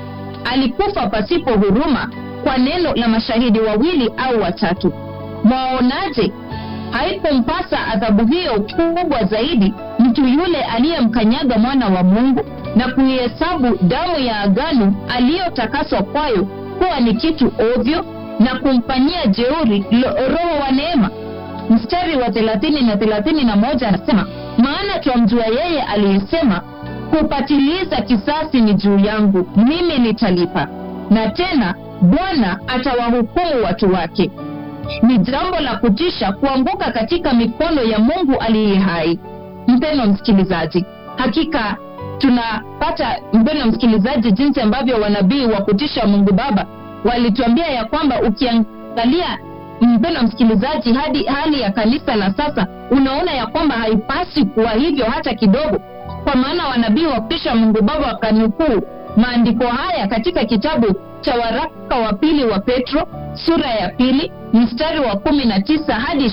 Speaker 2: alikufa pasipo huruma kwa neno la mashahidi wawili au watatu. Mwaonaje? Haikumpasa adhabu hiyo kubwa zaidi mtu yule aliyemkanyaga mwana wa Mungu na kuihesabu damu ya agano aliyotakaswa kwayo kuwa ni kitu ovyo na kumfanyia jeuri Roho wa neema. Mstari wa 30 na 31 anasema, maana twamjua yeye aliyesema, kupatiliza kisasi ni juu yangu, mimi nitalipa, na tena Bwana atawahukumu watu wake. Ni jambo la kutisha kuanguka katika mikono ya Mungu aliye hai. Mpendwa msikilizaji, hakika tunapata, mpendwa msikilizaji, jinsi ambavyo wanabii wa kutisha Mungu Baba walituambia ya kwamba ukiangalia, mpendwa msikilizaji, hadi hali ya kanisa la sasa, unaona ya kwamba haipasi kuwa hivyo hata kidogo. Kwa maana wanabii wa kutisha Mungu Baba wakanukuu maandiko haya katika kitabu cha waraka wa pili wa Petro sura ya 2 mstari wa 19 hadi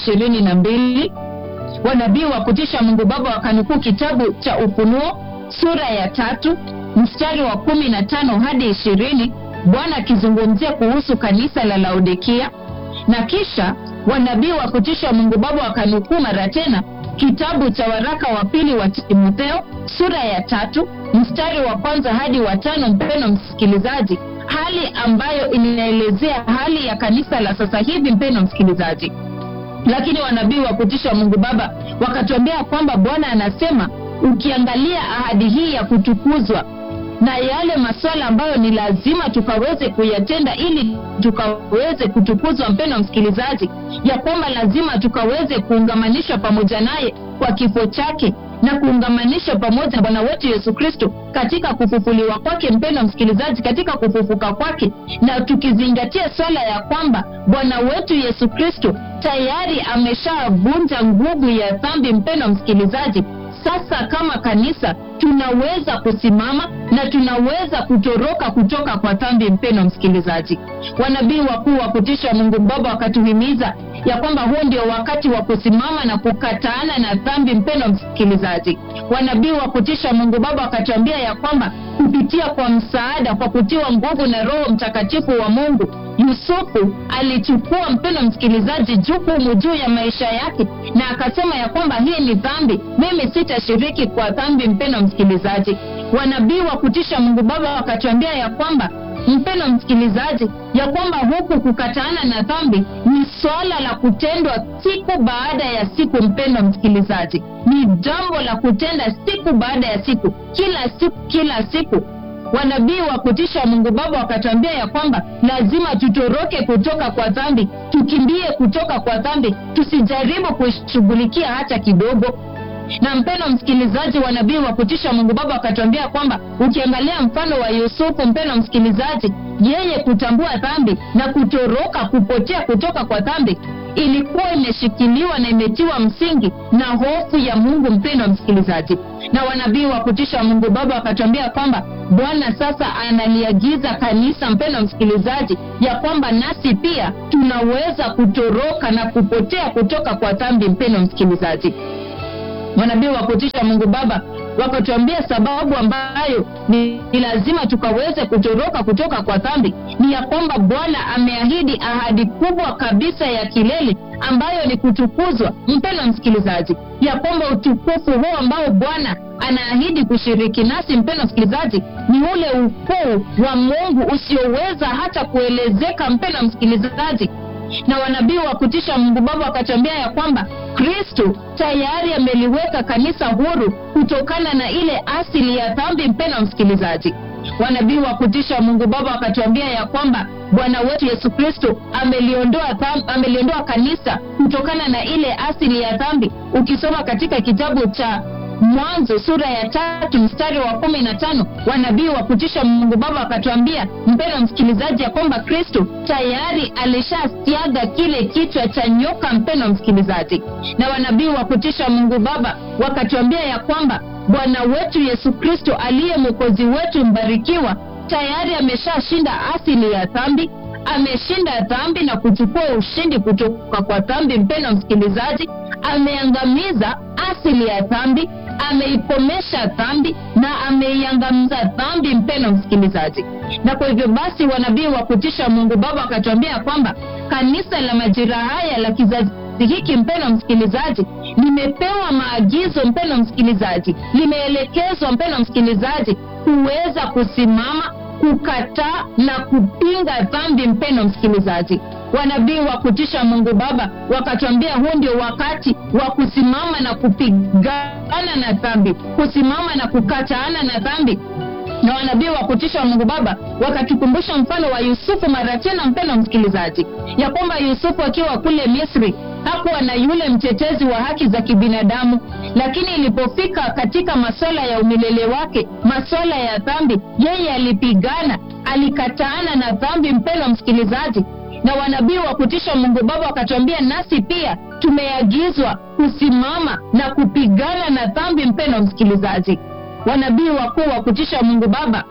Speaker 2: 22. Wanabii wa kutisha Mungu Baba wakanukuu kitabu cha Ufunuo sura ya 3 mstari wa 15 hadi 20, Bwana akizungumzia kuhusu kanisa la Laodikia. Na kisha wanabii wa kutisha Mungu Baba wakanukuu mara tena kitabu cha waraka wa pili wa Timotheo sura ya 3 mstari wa 1 hadi wa 5. Mpendwa msikilizaji, hali ambayo inaelezea hali ya kanisa la sasa hivi, mpendwa msikilizaji. Lakini wanabii wa kutisha Mungu Baba wakatuambia kwamba Bwana anasema, ukiangalia ahadi hii ya kutukuzwa na yale masuala ambayo ni lazima tukaweze kuyatenda ili tukaweze kutukuzwa, mpendwa msikilizaji, ya kwamba lazima tukaweze kuungamanishwa pamoja naye kwa kifo chake na kuungamanishwa pamoja na Bwana wetu Yesu Kristo katika kufufuliwa kwake, mpendwa msikilizaji, katika kufufuka kwake. Na tukizingatia swala ya kwamba Bwana wetu Yesu Kristo tayari ameshavunja nguvu ya dhambi, mpendwa msikilizaji, sasa kama kanisa tunaweza kusimama na tunaweza kutoroka kutoka kwa dhambi, mpendwa msikilizaji. Wanabii wakuu wa kutisha Mungu Baba wakatuhimiza ya kwamba huo ndio wakati wa kusimama na kukataana na dhambi, mpendwa msikilizaji. Wanabii wa kutisha Mungu Baba wakatuambia ya kwamba kupitia kwa msaada, kwa kutiwa nguvu na Roho Mtakatifu wa Mungu, Yusufu alichukua, mpendwa msikilizaji, jukumu juu ya maisha yake na akasema ya kwamba hii ni dhambi, mimi sitashiriki kwa dhambi, mpendwa msikilizaji. Wanabii wa kutisha Mungu Baba wakatuambia ya kwamba, mpendwa msikilizaji, ya kwamba huku kukataana na dhambi ni swala la kutendwa siku baada ya siku, mpendwa msikilizaji. Ni jambo la kutenda siku baada ya siku, kila siku. Wanabii wa kutisha Mungu Baba wakatuambia ya kwamba lazima tutoroke kutoka kwa dhambi, tukimbie kutoka kwa dhambi, tusijaribu kuishughulikia hata kidogo. Wanabii wa kutisha Mungu Baba wakatuambia ya kwamba lazima tutoroke kutoka kwa dhambi, tukimbie kutoka kwa dhambi, tusijaribu kuishughulikia hata kidogo. Na mpendwa msikilizaji, wa nabii wa kutisha Mungu Baba akatuambia kwamba ukiangalia mfano wa Yusufu, mpendwa msikilizaji, yeye kutambua dhambi na kutoroka, kupotea kutoka kwa dhambi ilikuwa imeshikiliwa na imetiwa msingi na hofu ya Mungu, mpendwa msikilizaji. Na wanabii wa kutisha Mungu Baba wakatuambia kwamba Bwana sasa analiagiza kanisa, mpendwa msikilizaji, ya kwamba nasi pia tunaweza kutoroka na kupotea kutoka kwa dhambi, mpendwa msikilizaji. Wanabii wa kutisha Mungu Baba wakatuambia sababu ambayo ni lazima tukaweze kutoroka kutoka kwa dhambi ni ya kwamba Bwana ameahidi ahadi kubwa kabisa ya kilele ambayo ni kutukuzwa, mpendwa msikilizaji, ya kwamba utukufu huo ambao Bwana anaahidi kushiriki nasi, mpendwa msikilizaji, ni ule ukuu wa Mungu usioweza hata kuelezeka, mpendwa msikilizaji. Na wanabii wa kutisha Mungu Baba wakatuambia ya kwamba Kristo tayari ameliweka kanisa huru kutokana na ile asili ya dhambi, mpendwa msikilizaji. Wanabii wa kutisha Mungu Baba wakatuambia ya kwamba Bwana wetu Yesu Kristo ameliondoa kanisa kutokana na ile asili ya dhambi. Ukisoma katika kitabu cha Mwanzo sura ya 3 mstari wa 15, wanabii wa kutisha Mungu Baba wakatuambia, mpendwa msikilizaji, ya kwamba Kristo tayari alishasiaga kile kichwa cha nyoka, mpendwa msikilizaji. Na wanabii wa kutisha Mungu Baba wakatuambia ya kwamba Bwana wetu Yesu Kristo aliye mwokozi wetu mbarikiwa tayari ameshashinda asili ya dhambi, ameshinda dhambi na kuchukua ushindi kutoka kwa dhambi, mpendwa msikilizaji. Ameangamiza asili ya dhambi, ameikomesha dhambi na ameiangamiza dhambi, mpendwa msikilizaji. Na kwa hivyo basi wanabii wa kutisha Mungu Baba wakatuambia kwamba kanisa la majira haya la kizazi hiki, mpendwa msikilizaji, limepewa maagizo, mpendwa msikilizaji, limeelekezwa, mpendwa msikilizaji, kuweza kusimama, kukataa na kupinga dhambi, mpendwa msikilizaji. Wanabii wa kutisha Mungu Baba wakatuambia huu ndio wakati wa kusimama na kupigana na dhambi, kusimama na kukataana na dhambi. Na wanabii wa kutisha Mungu Baba wakatukumbusha mfano wa Yusufu mara tena, mpendwa msikilizaji, ya kwamba Yusufu akiwa kule Misri hakuwa na yule mtetezi wa haki za kibinadamu, lakini ilipofika katika masuala ya umilele wake, masuala ya dhambi, yeye alipigana, alikataana na dhambi, mpendwa msikilizaji. Na wanabii wa kutisha Mungu Baba wakatuambia nasi pia tumeagizwa kusimama na kupigana na dhambi, mpendwa msikilizaji. Wanabii wakuu wa kutisha Mungu Baba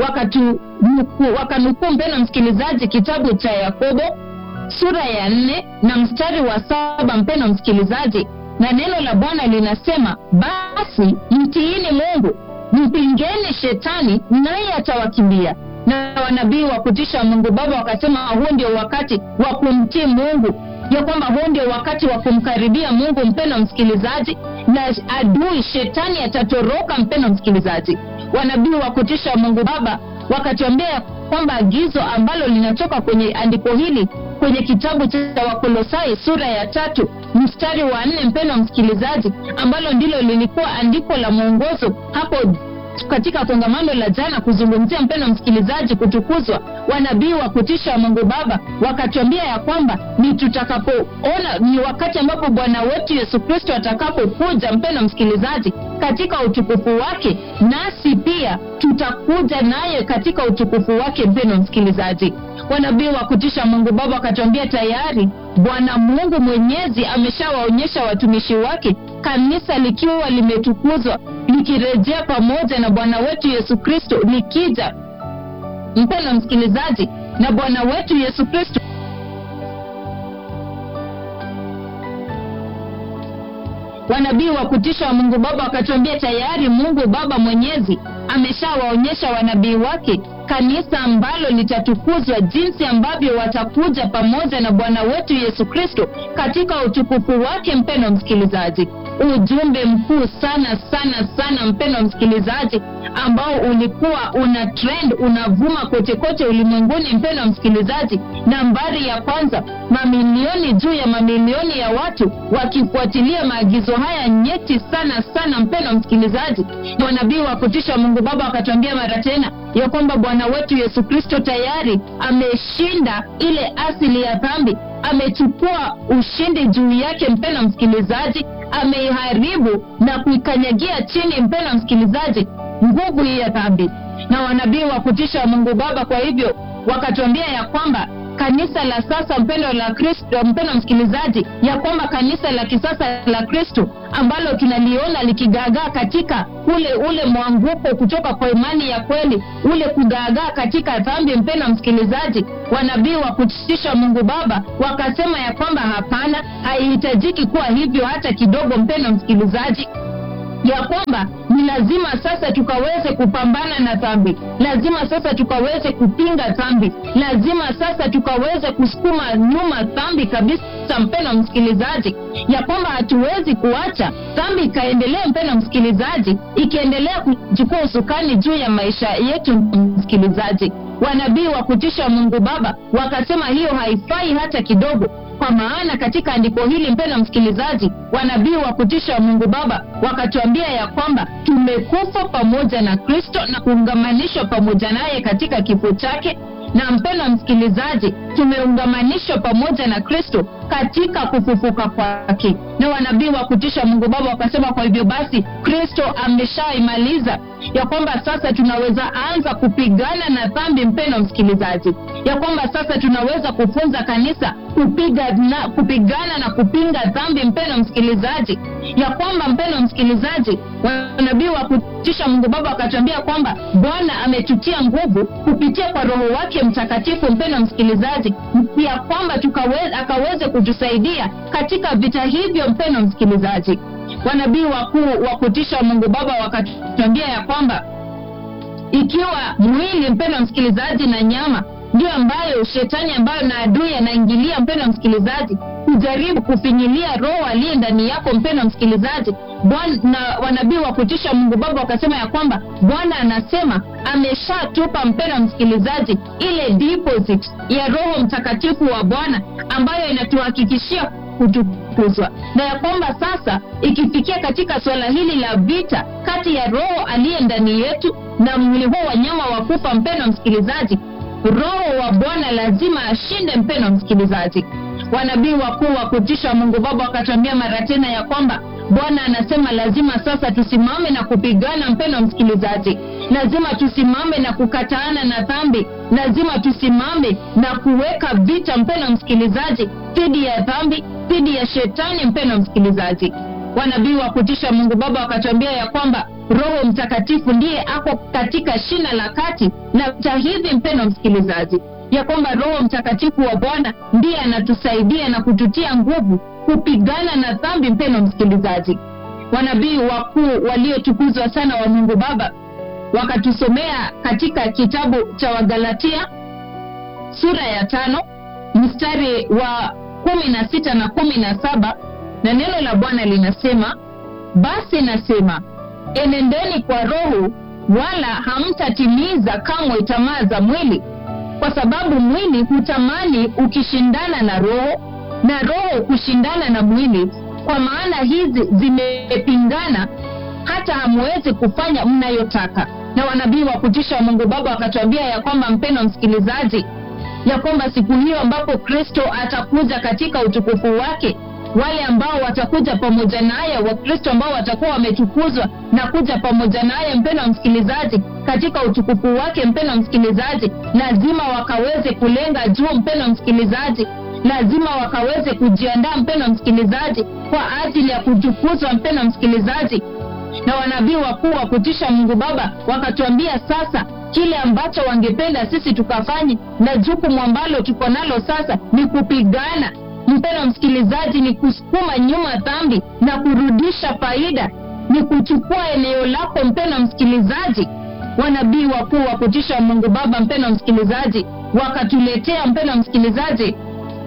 Speaker 2: wakanukuu, mpendwa msikilizaji, kitabu cha Yakobo sura ya 4 na mstari wa 7, mpendwa msikilizaji. Na neno la Bwana linasema, basi mtiini Mungu, mpingeni shetani naye atawakimbia. Na wanabii wa kutisha Mungu Baba wakasema huu ndio wakati wa kumtii Mungu, ya kwamba huu ndio wakati wa kumkaribia Mungu, mpendwa msikilizaji, na adui shetani atatoroka, mpendwa msikilizaji. Wanabii wa kutisha Mungu Baba wakatuambia kwamba agizo ambalo linatoka kwenye andiko hili kwenye kitabu cha Wakolosai sura ya 3 mstari wa 4, mpendwa msikilizaji, ambalo ndilo lilikuwa andiko la mwongozo hapo katika kongamano la jana kuzungumzia, mpendwa msikilizaji, kutukuzwa. Wanabii wa kutisha Mungu Baba wakatuambia ya kwamba ni tutakapoona, ni wakati ambapo Bwana wetu Yesu Kristo atakapokuja, mpendwa msikilizaji, katika utukufu wake, nasi pia tutakuja naye katika utukufu wake, mpendwa msikilizaji. Wanabii wa kutisha Mungu Baba wakatuambia tayari Bwana Mungu Mwenyezi ameshawaonyesha watumishi wake kanisa likiwa limetukuzwa, likirejea pamoja na Bwana wetu Yesu Kristo likija, mpendwa msikilizaji, na Bwana wetu Yesu Kristo wanabii wa kutisha Mungu Baba wakatuambia tayari Mungu Baba Mwenyezi ameshawaonyesha wanabii wake kanisa ambalo litatukuzwa, jinsi ambavyo watakuja pamoja na Bwana wetu Yesu Kristo katika utukufu wake, mpendwa msikilizaji. Ujumbe mkuu sana sana sana, mpendwa msikilizaji, ambao ulikuwa una trend, unavuma kote kote ulimwenguni, mpendwa msikilizaji. Nambari ya kwanza, mamilioni juu ya mamilioni ya watu wakifuatilia maagizo haya nyeti sana sana, mpendwa msikilizaji. Na wanabii wa kutisha Mungu Baba wakatuambia mara tena ya kwamba Bwana wetu Yesu Kristo tayari ameshinda ile asili ya dhambi, amechukua ushindi juu yake, mpendwa msikilizaji, ameiharibu na kuikanyagia chini, mpendwa msikilizaji, nguvu hii ya dhambi. Na wanabii wa kutisha Mungu Baba kwa hivyo wakatuambia ya kwamba kanisa la sasa, mpendo la Kristo, mpendo msikilizaji, ya kwamba kanisa la kisasa la Kristo ambalo tunaliona likigaagaa katika ule mwanguko kutoka kwa imani ya kweli, ule kugaagaa katika dhambi, mpendo msikilizaji, wanabii wa kutisha Mungu Baba wakasema ya kwamba hapana, haihitajiki kuwa hivyo hata kidogo, mpendo msikilizaji, ya kwamba ni lazima sasa tukaweze kupambana na dhambi, lazima sasa tukaweze kupinga dhambi, lazima sasa tukaweze kusukuma nyuma dhambi kabisa, mpendwa msikilizaji, ya kwamba hatuwezi kuacha dhambi ikaendelea, mpendwa msikilizaji, ikiendelea kuchukua usukani juu ya maisha yetu, msikilizaji. Wanabii wa kutisha Mungu Baba wakasema hiyo haifai hata kidogo, kwa maana katika andiko hili, mpendwa msikilizaji, wanabii wa kutisha Mungu Baba wakatuambia ya kwamba tumekufa pamoja na Kristo na kuungamanishwa pamoja naye katika kifo chake, na mpendwa msikilizaji, tumeungamanishwa pamoja na Kristo katika kufufuka kwake. Na wanabii wa kutisha Mungu Baba wakasema kwa hivyo basi Kristo ameshaimaliza, ya kwamba sasa tunaweza anza kupigana na dhambi, mpendwa msikilizaji, ya kwamba sasa tunaweza kufunza kanisa kupigana na kupinga dhambi, mpendwa msikilizaji, ya kwamba mpendwa msikilizaji, wanabii wa kutisha Mungu Baba wakatuambia kwamba Bwana ametutia nguvu kupitia kwa Roho wake Mtakatifu, mpendwa msikilizaji, ya kwamba akaweze kutusaidia katika vita hivyo, mpendwa msikilizaji. Wanabii wakuu wa kutisha Mungu Baba wakatuambia ya kwamba ikiwa mwili, mpendwa msikilizaji, na nyama ndio ambayo shetani ambayo na adui anaingilia, mpendwa msikilizaji, kujaribu kufinyilia roho aliye ndani yako, mpendwa msikilizaji, na wanabii wa kutisha Mungu Baba wakasema ya kwamba Bwana anasema ameshatupa, mpendwa msikilizaji, ile deposit ya Roho Mtakatifu wa Bwana ambayo inatuhakikishia kutukuzwa, na ya kwamba sasa ikifikia katika swala hili la vita kati ya roho aliye ndani yetu na mwili huu wa nyama wa kufa, mpendwa msikilizaji, Roho wa Bwana lazima ashinde, mpendwa msikilizaji. Wanabii wakuu wa kutisha Mungu Baba wakatuambia mara tena ya kwamba Bwana anasema lazima sasa tusimame na kupigana, mpendwa msikilizaji, lazima tusimame na kukataana na dhambi, lazima tusimame na kuweka vita, mpendwa msikilizaji, dhidi ya dhambi, dhidi ya shetani, mpendwa msikilizaji. Wanabii wa kutisha Mungu Baba wakatuambia ya kwamba Roho Mtakatifu ndiye ako katika shina la kati na vita hivi, mpendwa msikilizaji, ya kwamba Roho Mtakatifu wa Bwana ndiye anatusaidia na kututia nguvu kupigana na dhambi, mpendwa msikilizaji. Wanabii wakuu waliotukuzwa sana wa Mungu Baba wakatusomea katika kitabu cha Wagalatia sura ya 5 mstari wa 16 na 17, na neno la Bwana linasema, basi nasema enendeni kwa Roho, wala hamtatimiza kamwe tamaa za mwili, kwa sababu mwili hutamani ukishindana na Roho, na Roho kushindana na mwili, kwa maana hizi zimepingana hata hamwezi kufanya mnayotaka. Na wanabii wa kutisha Mungu Baba wakatuambia ya kwamba, mpendwa msikilizaji, ya kwamba siku hiyo ambapo Kristo atakuja katika utukufu wake, wale ambao watakuja pamoja naye, Wakristo ambao watakuwa wametukuzwa na kuja pamoja naye, mpendwa msikilizaji, katika utukufu wake, mpendwa msikilizaji, lazima wakaweze kulenga juu, mpendwa msikilizaji, lazima wakaweze kujiandaa, mpendwa msikilizaji, kwa ajili ya kutukuzwa, mpendwa msikilizaji. Na wanabii wakuu wa kutisha Mungu Baba wakatuambia sasa kile ambacho wangependa sisi tukafanye, na jukumu ambalo tuko nalo sasa ni kupigana, mpendwa msikilizaji, ni kusukuma nyuma dhambi na kurudisha faida, ni kuchukua eneo lako, mpendwa msikilizaji. Wanabii wakuu wa kutisha Mungu Baba, mpendwa msikilizaji, wakatuletea, mpendwa msikilizaji,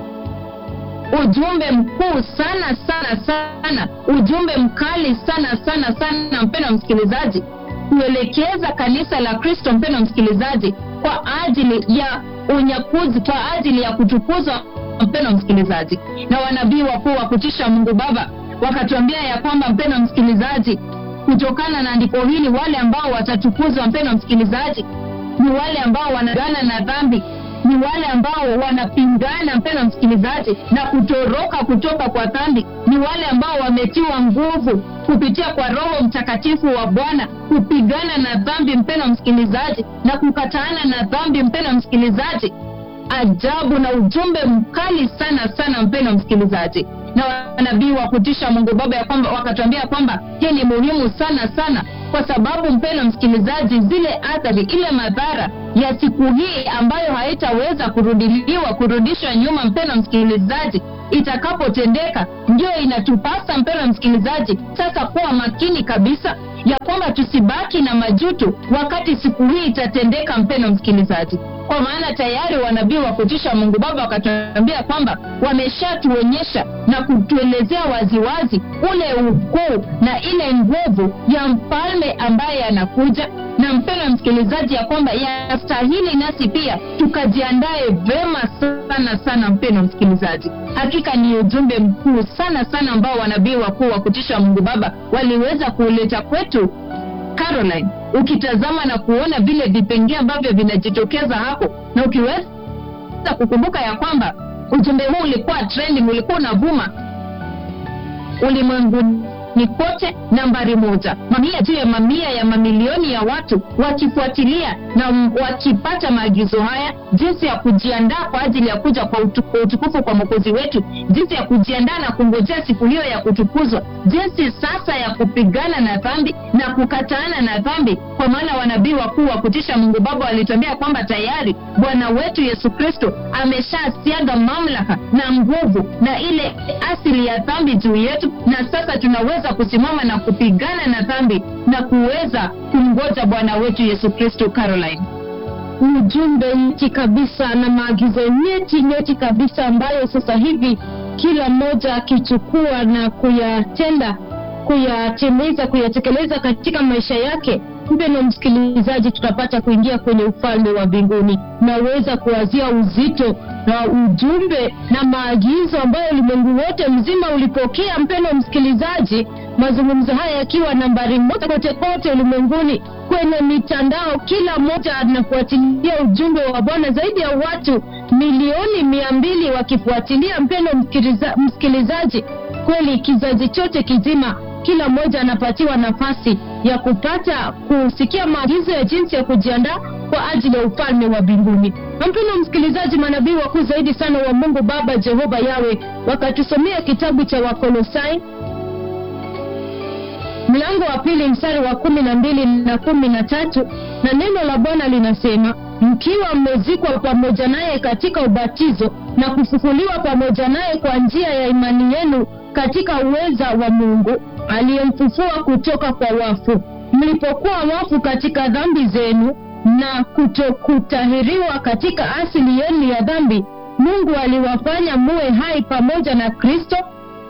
Speaker 2: ujumbe mkuu sana sana sana, ujumbe mkali sana sana sana, mpendwa msikilizaji, kuelekeza kanisa la Kristo, mpendwa msikilizaji, kwa ajili ya unyakuzi, kwa ajili ya kutukuzwa, mpendwa msikilizaji. Na wanabii wakuu wa kutisha Mungu Baba wakatuambia ya kwamba, mpendwa msikilizaji, kutokana na andiko hili, wale ambao watatukuzwa, mpendwa msikilizaji, ni wale ambao wanagana na dhambi, ni wale ambao wanapingana, mpendwa msikilizaji, na kutoroka kutoka kwa dhambi. Ni wale ambao wametiwa nguvu kupitia kwa Roho Mtakatifu wa Bwana kupigana na dhambi, mpendwa msikilizaji, na kukataana na dhambi, mpendwa msikilizaji. Ajabu na ujumbe mkali sana sana, mpendwa msikilizaji. Na wanabii wa kutisha Mungu Baba ya kwamba wakatuambia kwamba hii ni muhimu sana sana, kwa sababu mpendwa msikilizaji, zile athari, ile madhara ya siku hii ambayo haitaweza kurudishwa nyuma, mpendwa msikilizaji, itakapotendeka, ndio inatupasa mpendwa msikilizaji sasa kuwa makini kabisa ya kwamba tusibaki na majuto wakati siku hii itatendeka, mpendwa msikilizaji. Kwa maana tayari wanabii wa kutisha Mungu Baba wakatuambia kwamba wameshatuonyesha na kutuelezea waziwazi ule ukuu na ile nguvu ya mfalme ambaye anakuja, na mpendwa msikilizaji, ya kwamba yastahili nasi pia tukajiandae vema sana sana, mpendwa msikilizaji. Hakika ni ujumbe mkuu sana sana ambao wanabii wakuu wa kutisha Mungu Baba waliweza kuleta kwetu, Caroline, ukitazama na kuona vile vipengele ambavyo vinajitokeza hapo, na ukiweza kukumbuka ya kwamba ujumbe huu ulikuwa trending, ulikuwa unavuma ulimwenguni kote, nambari 1, mamia juu ya mamia ya mamilioni ya watu wakifuatilia na wakipata maagizo haya, jinsi ya kujiandaa kwa ajili ya kuja kwa utukufu kwa Mwokozi wetu, jinsi ya kujiandaa na kungojea siku hiyo ya kutukuzwa, jinsi sasa ya kupigana na dhambi na kukataana na dhambi. Kwa maana wanabii wakuu wa kutisha Mungu Baba walituambia kwamba tayari Bwana wetu Yesu Kristo ameshasiaga mamlaka na nguvu na ile asili ya dhambi juu yetu, na sasa tunaweza kusimama na kupigana na dhambi na kuweza kumngoja Bwana wetu Yesu Kristo. Caroline,
Speaker 1: ujumbe nyeti kabisa na maagizo nyeti kabisa ambayo sasa hivi kila mmoja akichukua na kuyatimiza, kuyatekeleza katika maisha yake, mpendwa msikilizaji, tutapata kuingia kwenye ufalme wa mbinguni. Naweza kuwazia uzito na ujumbe na maagizo ambayo ulimwengu wote mzima ulipokea, mpendwa msikilizaji, mazungumzo haya yakiwa nambari 1 kote kote ulimwenguni kwenye mitandao. Kila mmoja anafuatilia ujumbe wa Bwana, zaidi ya watu milioni 200 wakifuatilia, mpendwa msikilizaji. Kweli kizazi chote kizima, kila mmoja anapatiwa nafasi ya kupata kusikia maagizo ya jinsi ya kujiandaa kwa ajili ya ufalme wa mbinguni. Mpendwa msikilizaji, manabii wakuu zaidi sana wa Mungu Baba Jehova Yawe wakatusomea kitabu cha Wakolosai mlango wa 2 mstari wa 12 na 13, na neno la Bwana linasema, mkiwa mmezikwa pamoja naye katika ubatizo na kufufuliwa pamoja naye kwa njia ya imani yenu katika uweza wa Mungu aliyemfufua kutoka kwa wafu, mlipokuwa wafu katika dhambi zenu na kutokutahiriwa katika asili yenu ya dhambi, Mungu aliwafanya muwe hai pamoja na Kristo,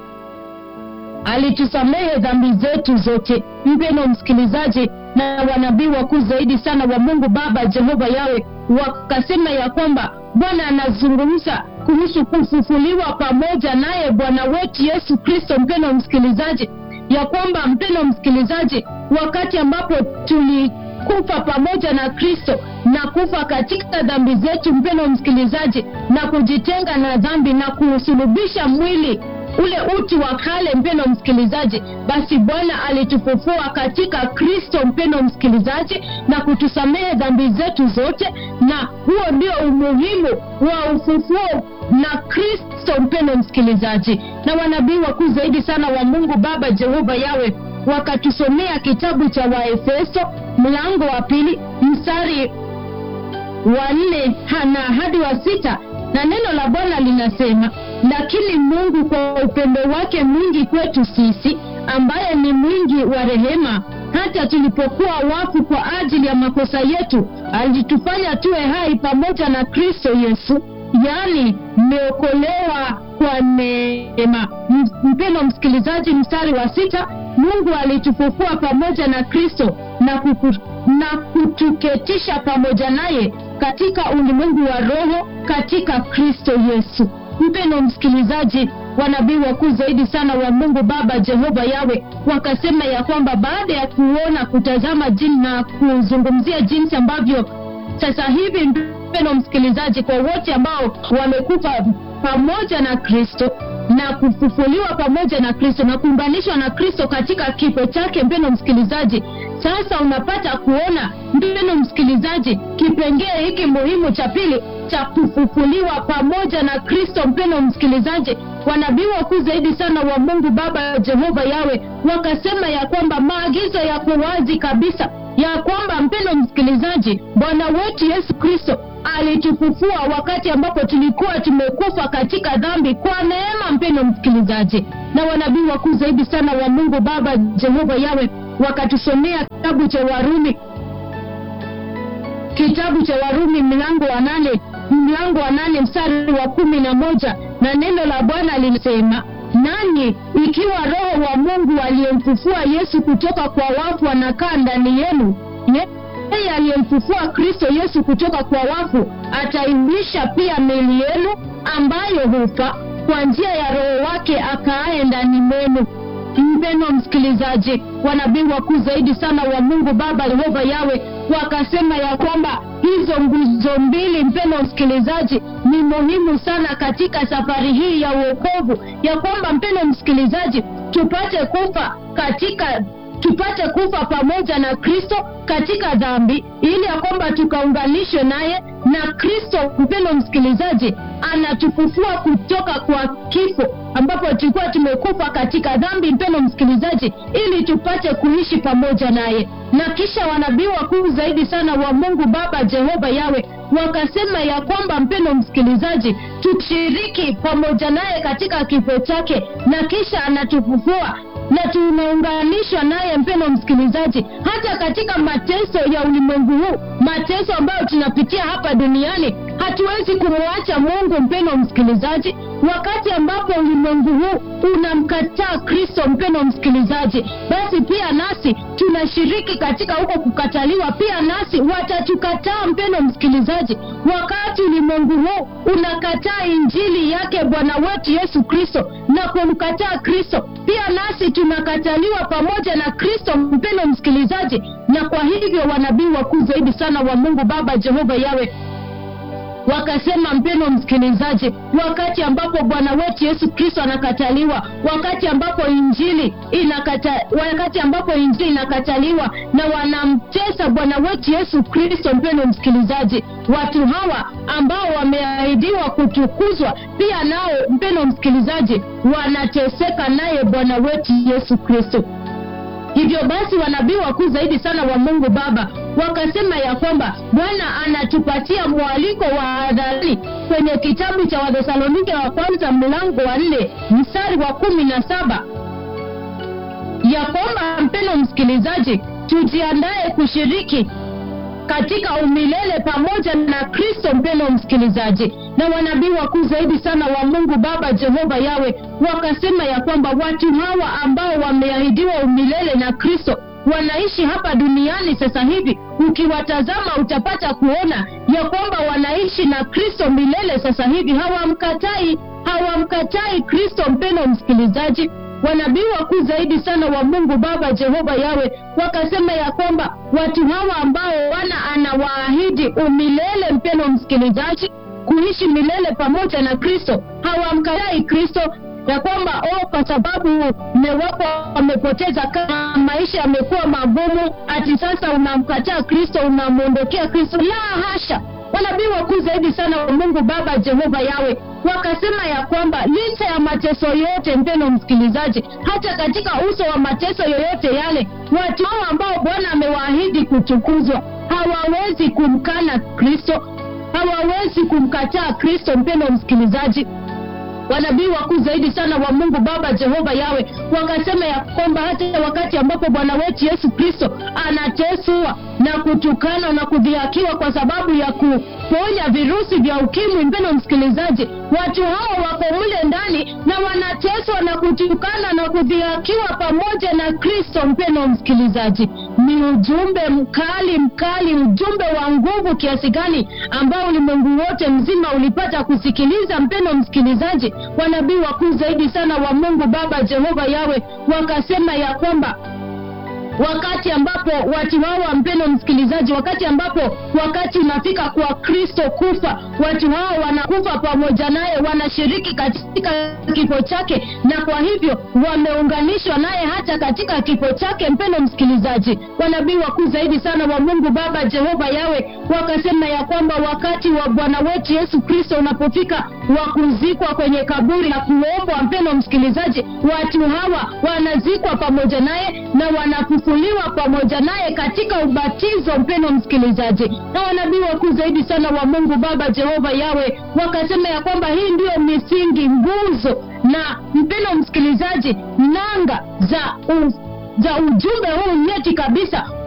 Speaker 1: alitusamehe dhambi zetu zote. Mpendwa msikilizaji, na wanabii wakuu zaidi sana wa Mungu Baba Jehova Yawe wakasema ya kwamba Bwana anazungumza kuhusu kufufuliwa pamoja naye Bwana wetu Yesu Kristo. Mpendwa msikilizaji, ya kwamba mpendwa msikilizaji, wakati ambapo tulikufa pamoja na Kristo na kufa katika dhambi zetu, mpendwa msikilizaji, na kujitenga na dhambi na kusulubisha mwili ule utu wa kale, mpendwa msikilizaji, basi Bwana alitufufua katika Kristo, mpendwa msikilizaji, na kutusamehe dhambi zetu zote. Na huo ndio umuhimu wa ufufuo na Kristo, mpendwa msikilizaji. Na wanabii wakuu zaidi sana wa Mungu Baba Jehova Yawe wakatusomea kitabu cha Waefeso mlango wa 2 mstari wa 4 hadi wa 6, na neno la Bwana linasema, lakini Mungu kwa upendo wake mwingi kwetu sisi, ambaye ni mwingi wa rehema, hata tulipokuwa wafu kwa ajili ya makosa yetu, alitufanya tuwe hai pamoja na Kristo Yesu, yani mmeokolewa kwa neema. Mpendwa msikilizaji, mstari wa 6, Mungu alitufufua pamoja na Kristo na kutuketisha pamoja naye katika ulimwengu wa roho katika Kristo Yesu. Mpendwa msikilizaji, wanabii wakuu zaidi sana wa Mungu Baba Jehova Yawe wakasema ya kwamba baada ya kutazama na kuzungumzia jinsi ambavyo sasa hivi, mpendwa mpendwa msikilizaji, kwa wote ambao wamekufa pamoja na Kristo na kufufuliwa pamoja na Kristo na kuunganishwa na Kristo katika kifo chake, mpendwa msikilizaji. Sasa unapata kuona, mpendwa msikilizaji, kipengele hiki muhimu cha pili cha kufufuliwa pamoja na Kristo. Mpendwa msikilizaji, wanabii wakuu zaidi sana wa Mungu Baba Jehova Yawe wakasema ya kwamba maagizo yako wazi kabisa ya kwamba, mpendwa msikilizaji, Bwana wetu Yesu Kristo alitufufua wakati ambapo tulikuwa tumekufa katika dhambi kwa neema, mpendwa msikilizaji. Na wanabii wakuu zaidi sana wa Mungu Baba Jehova Yawe wakatusomea kitabu cha Warumi mlango wa 8 mstari wa 11, na neno la Bwana linasema, nanyi ikiwa Roho wa Mungu aliyemfufua Yesu kutoka kwa wafu anakaa ndani yenu, yeye aliyemfufua Kristo Yesu kutoka kwa wafu ataihuisha pia miili yenu ambayo hufa kwa njia ya Roho wake akaaye ndani mwenu. Mpendwa msikilizaji, wanabii wakuu zaidi sana wa Mungu Baba Jehova Yawe wakasema ya kwamba hizo nguzo mbili, mpendwa msikilizaji, ni muhimu sana katika safari hii ya wokovu, ya kwamba, mpendwa msikilizaji, tupate kufa pamoja na Kristo katika dhambi, ili ya kwamba tukaunganishwe naye na Kristo. Mpendwa msikilizaji, anatufufua kutoka kwa kifo ambapo tulikuwa tumekufa katika dhambi, mpendwa msikilizaji, ili tupate kuishi pamoja naye. Na kisha wanabii wakuu zaidi sana wa Mungu Baba Jehova Yawe wakasema ya kwamba, mpendwa msikilizaji, tushiriki pamoja naye katika kifo chake, na kisha anatufufua na tunaunganishwa naye, mpendwa msikilizaji, hata katika mateso ya ulimwengu huu, mateso ambayo tunapitia hapa duniani. Hatuwezi kumwacha Mungu, mpendwa msikilizaji, wakati ambapo ulimwengu huu unamkataa Kristo, mpendwa msikilizaji, basi pia nasi tunashiriki katika huko kukataliwa. Pia nasi watatukataa, mpendwa msikilizaji, wakati ulimwengu huu unakataa injili yake Bwana wetu Yesu Kristo na kumkataa Kristo, pia nasi tunakataliwa pamoja na Kristo, mpendwa msikilizaji. Na kwa hivyo wanabii wakuu zaidi sana wa Mungu Baba Jehova Yawe wakasema, mpendwa msikilizaji, wakati ambapo Bwana wetu Yesu Kristo anakataliwa, wakati ambapo injili inakataliwa na wanamtesa Bwana wetu Yesu Kristo, mpendwa msikilizaji, watu hawa ambao wameahidiwa kutukuzwa, pia nao, mpendwa msikilizaji, wanateseka naye Bwana wetu Yesu Kristo. Hivyo basi wanabii wakuu zaidi sana wa Mungu Baba wakasema ya kwamba Bwana anatupatia mwaliko wa hadharani kwenye kitabu cha Wathesalonike wa kwanza mlango wa 4 mstari wa 17, ya kwamba, mpendwa msikilizaji, tujiandae kushiriki katika umilele pamoja na Kristo, mpendwa msikilizaji. Na wanabii wakuu zaidi sana wa Mungu Baba Jehova Yawe wakasema ya kwamba watu hawa ambao wameahidiwa umilele na Kristo wanaishi hapa duniani sasa hivi. Ukiwatazama utapata kuona ya kwamba wanaishi na Kristo milele sasa hivi. Hawamkatai Kristo, mpendwa msikilizaji. Wanabii wakuu zaidi sana wa Mungu Baba Jehova Yawe wakasema ya kwamba watu hawa ambao Bwana anawaahidi umilele, mpendwa msikilizaji, kuishi milele pamoja na Kristo, hawamkatai Kristo, ya kwamba kwa sababu mmewapo wamepoteza, kama maisha yamekuwa magumu, ati sasa unamkataa Kristo, unamuondokea Kristo. La hasha! Wanabii wakuu zaidi sana wa Mungu Baba Jehova Yawe wakasema ya kwamba licha ya mateso yote, mpendwa msikilizaji, hata katika uso wa mateso yoyote yale, watu hao ambao Bwana amewaahidi kutukuzwa hawawezi kumkana Kristo, hawawezi kumkataa Kristo, mpendwa msikilizaji. Wanabii wakuu zaidi sana wa Mungu Baba Jehova Yawe wakasema ya kwamba hata wakati ambapo Bwana wetu Yesu Kristo anateswa na kutukana na kudhihakiwa kwa sababu ya kuponya virusi vya ukimwi, mpendwa msikilizaji, watu hao wako mle ndani na wanateswa na kutukana na kudhihakiwa pamoja na Kristo, mpendwa msikilizaji. Ni ujumbe mkali, ujumbe wa nguvu kiasi gani ambao ulimwengu wote mzima ulipata kusikiliza, mpendwa msikilizaji. Wanabii wakuu zaidi sana wa Mungu Baba Jehova Yawe wakasema ya kwamba wakati ambapo watu hawa, mpendwa msikilizaji, wakati unafika kwa Kristo kufa, watu hao wanakufa pamoja naye, wanashiriki katika kifo chake, na kwa hivyo wameunganishwa naye hata katika kifo chake. Mpendwa msikilizaji, wanabii wakuu zaidi sana wa Mungu Baba Jehova Yawe wakasema ya kwamba wakati wa Bwana wetu Yesu Kristo unapofika wa kuzikwa kwenye kaburi na kuombwa, mpendwa msikilizaji, watu hawa wanazikwa pamoja naye na wanafufuliwa pamoja naye katika ubatizo, mpendwa msikilizaji. Na wanabii wakuu zaidi sana wa Mungu Baba Jehova Yawe wakasema ya kwamba hii ndio misingi, nguzo na, mpendwa msikilizaji, nanga za ujumbe huu nyeti kabisa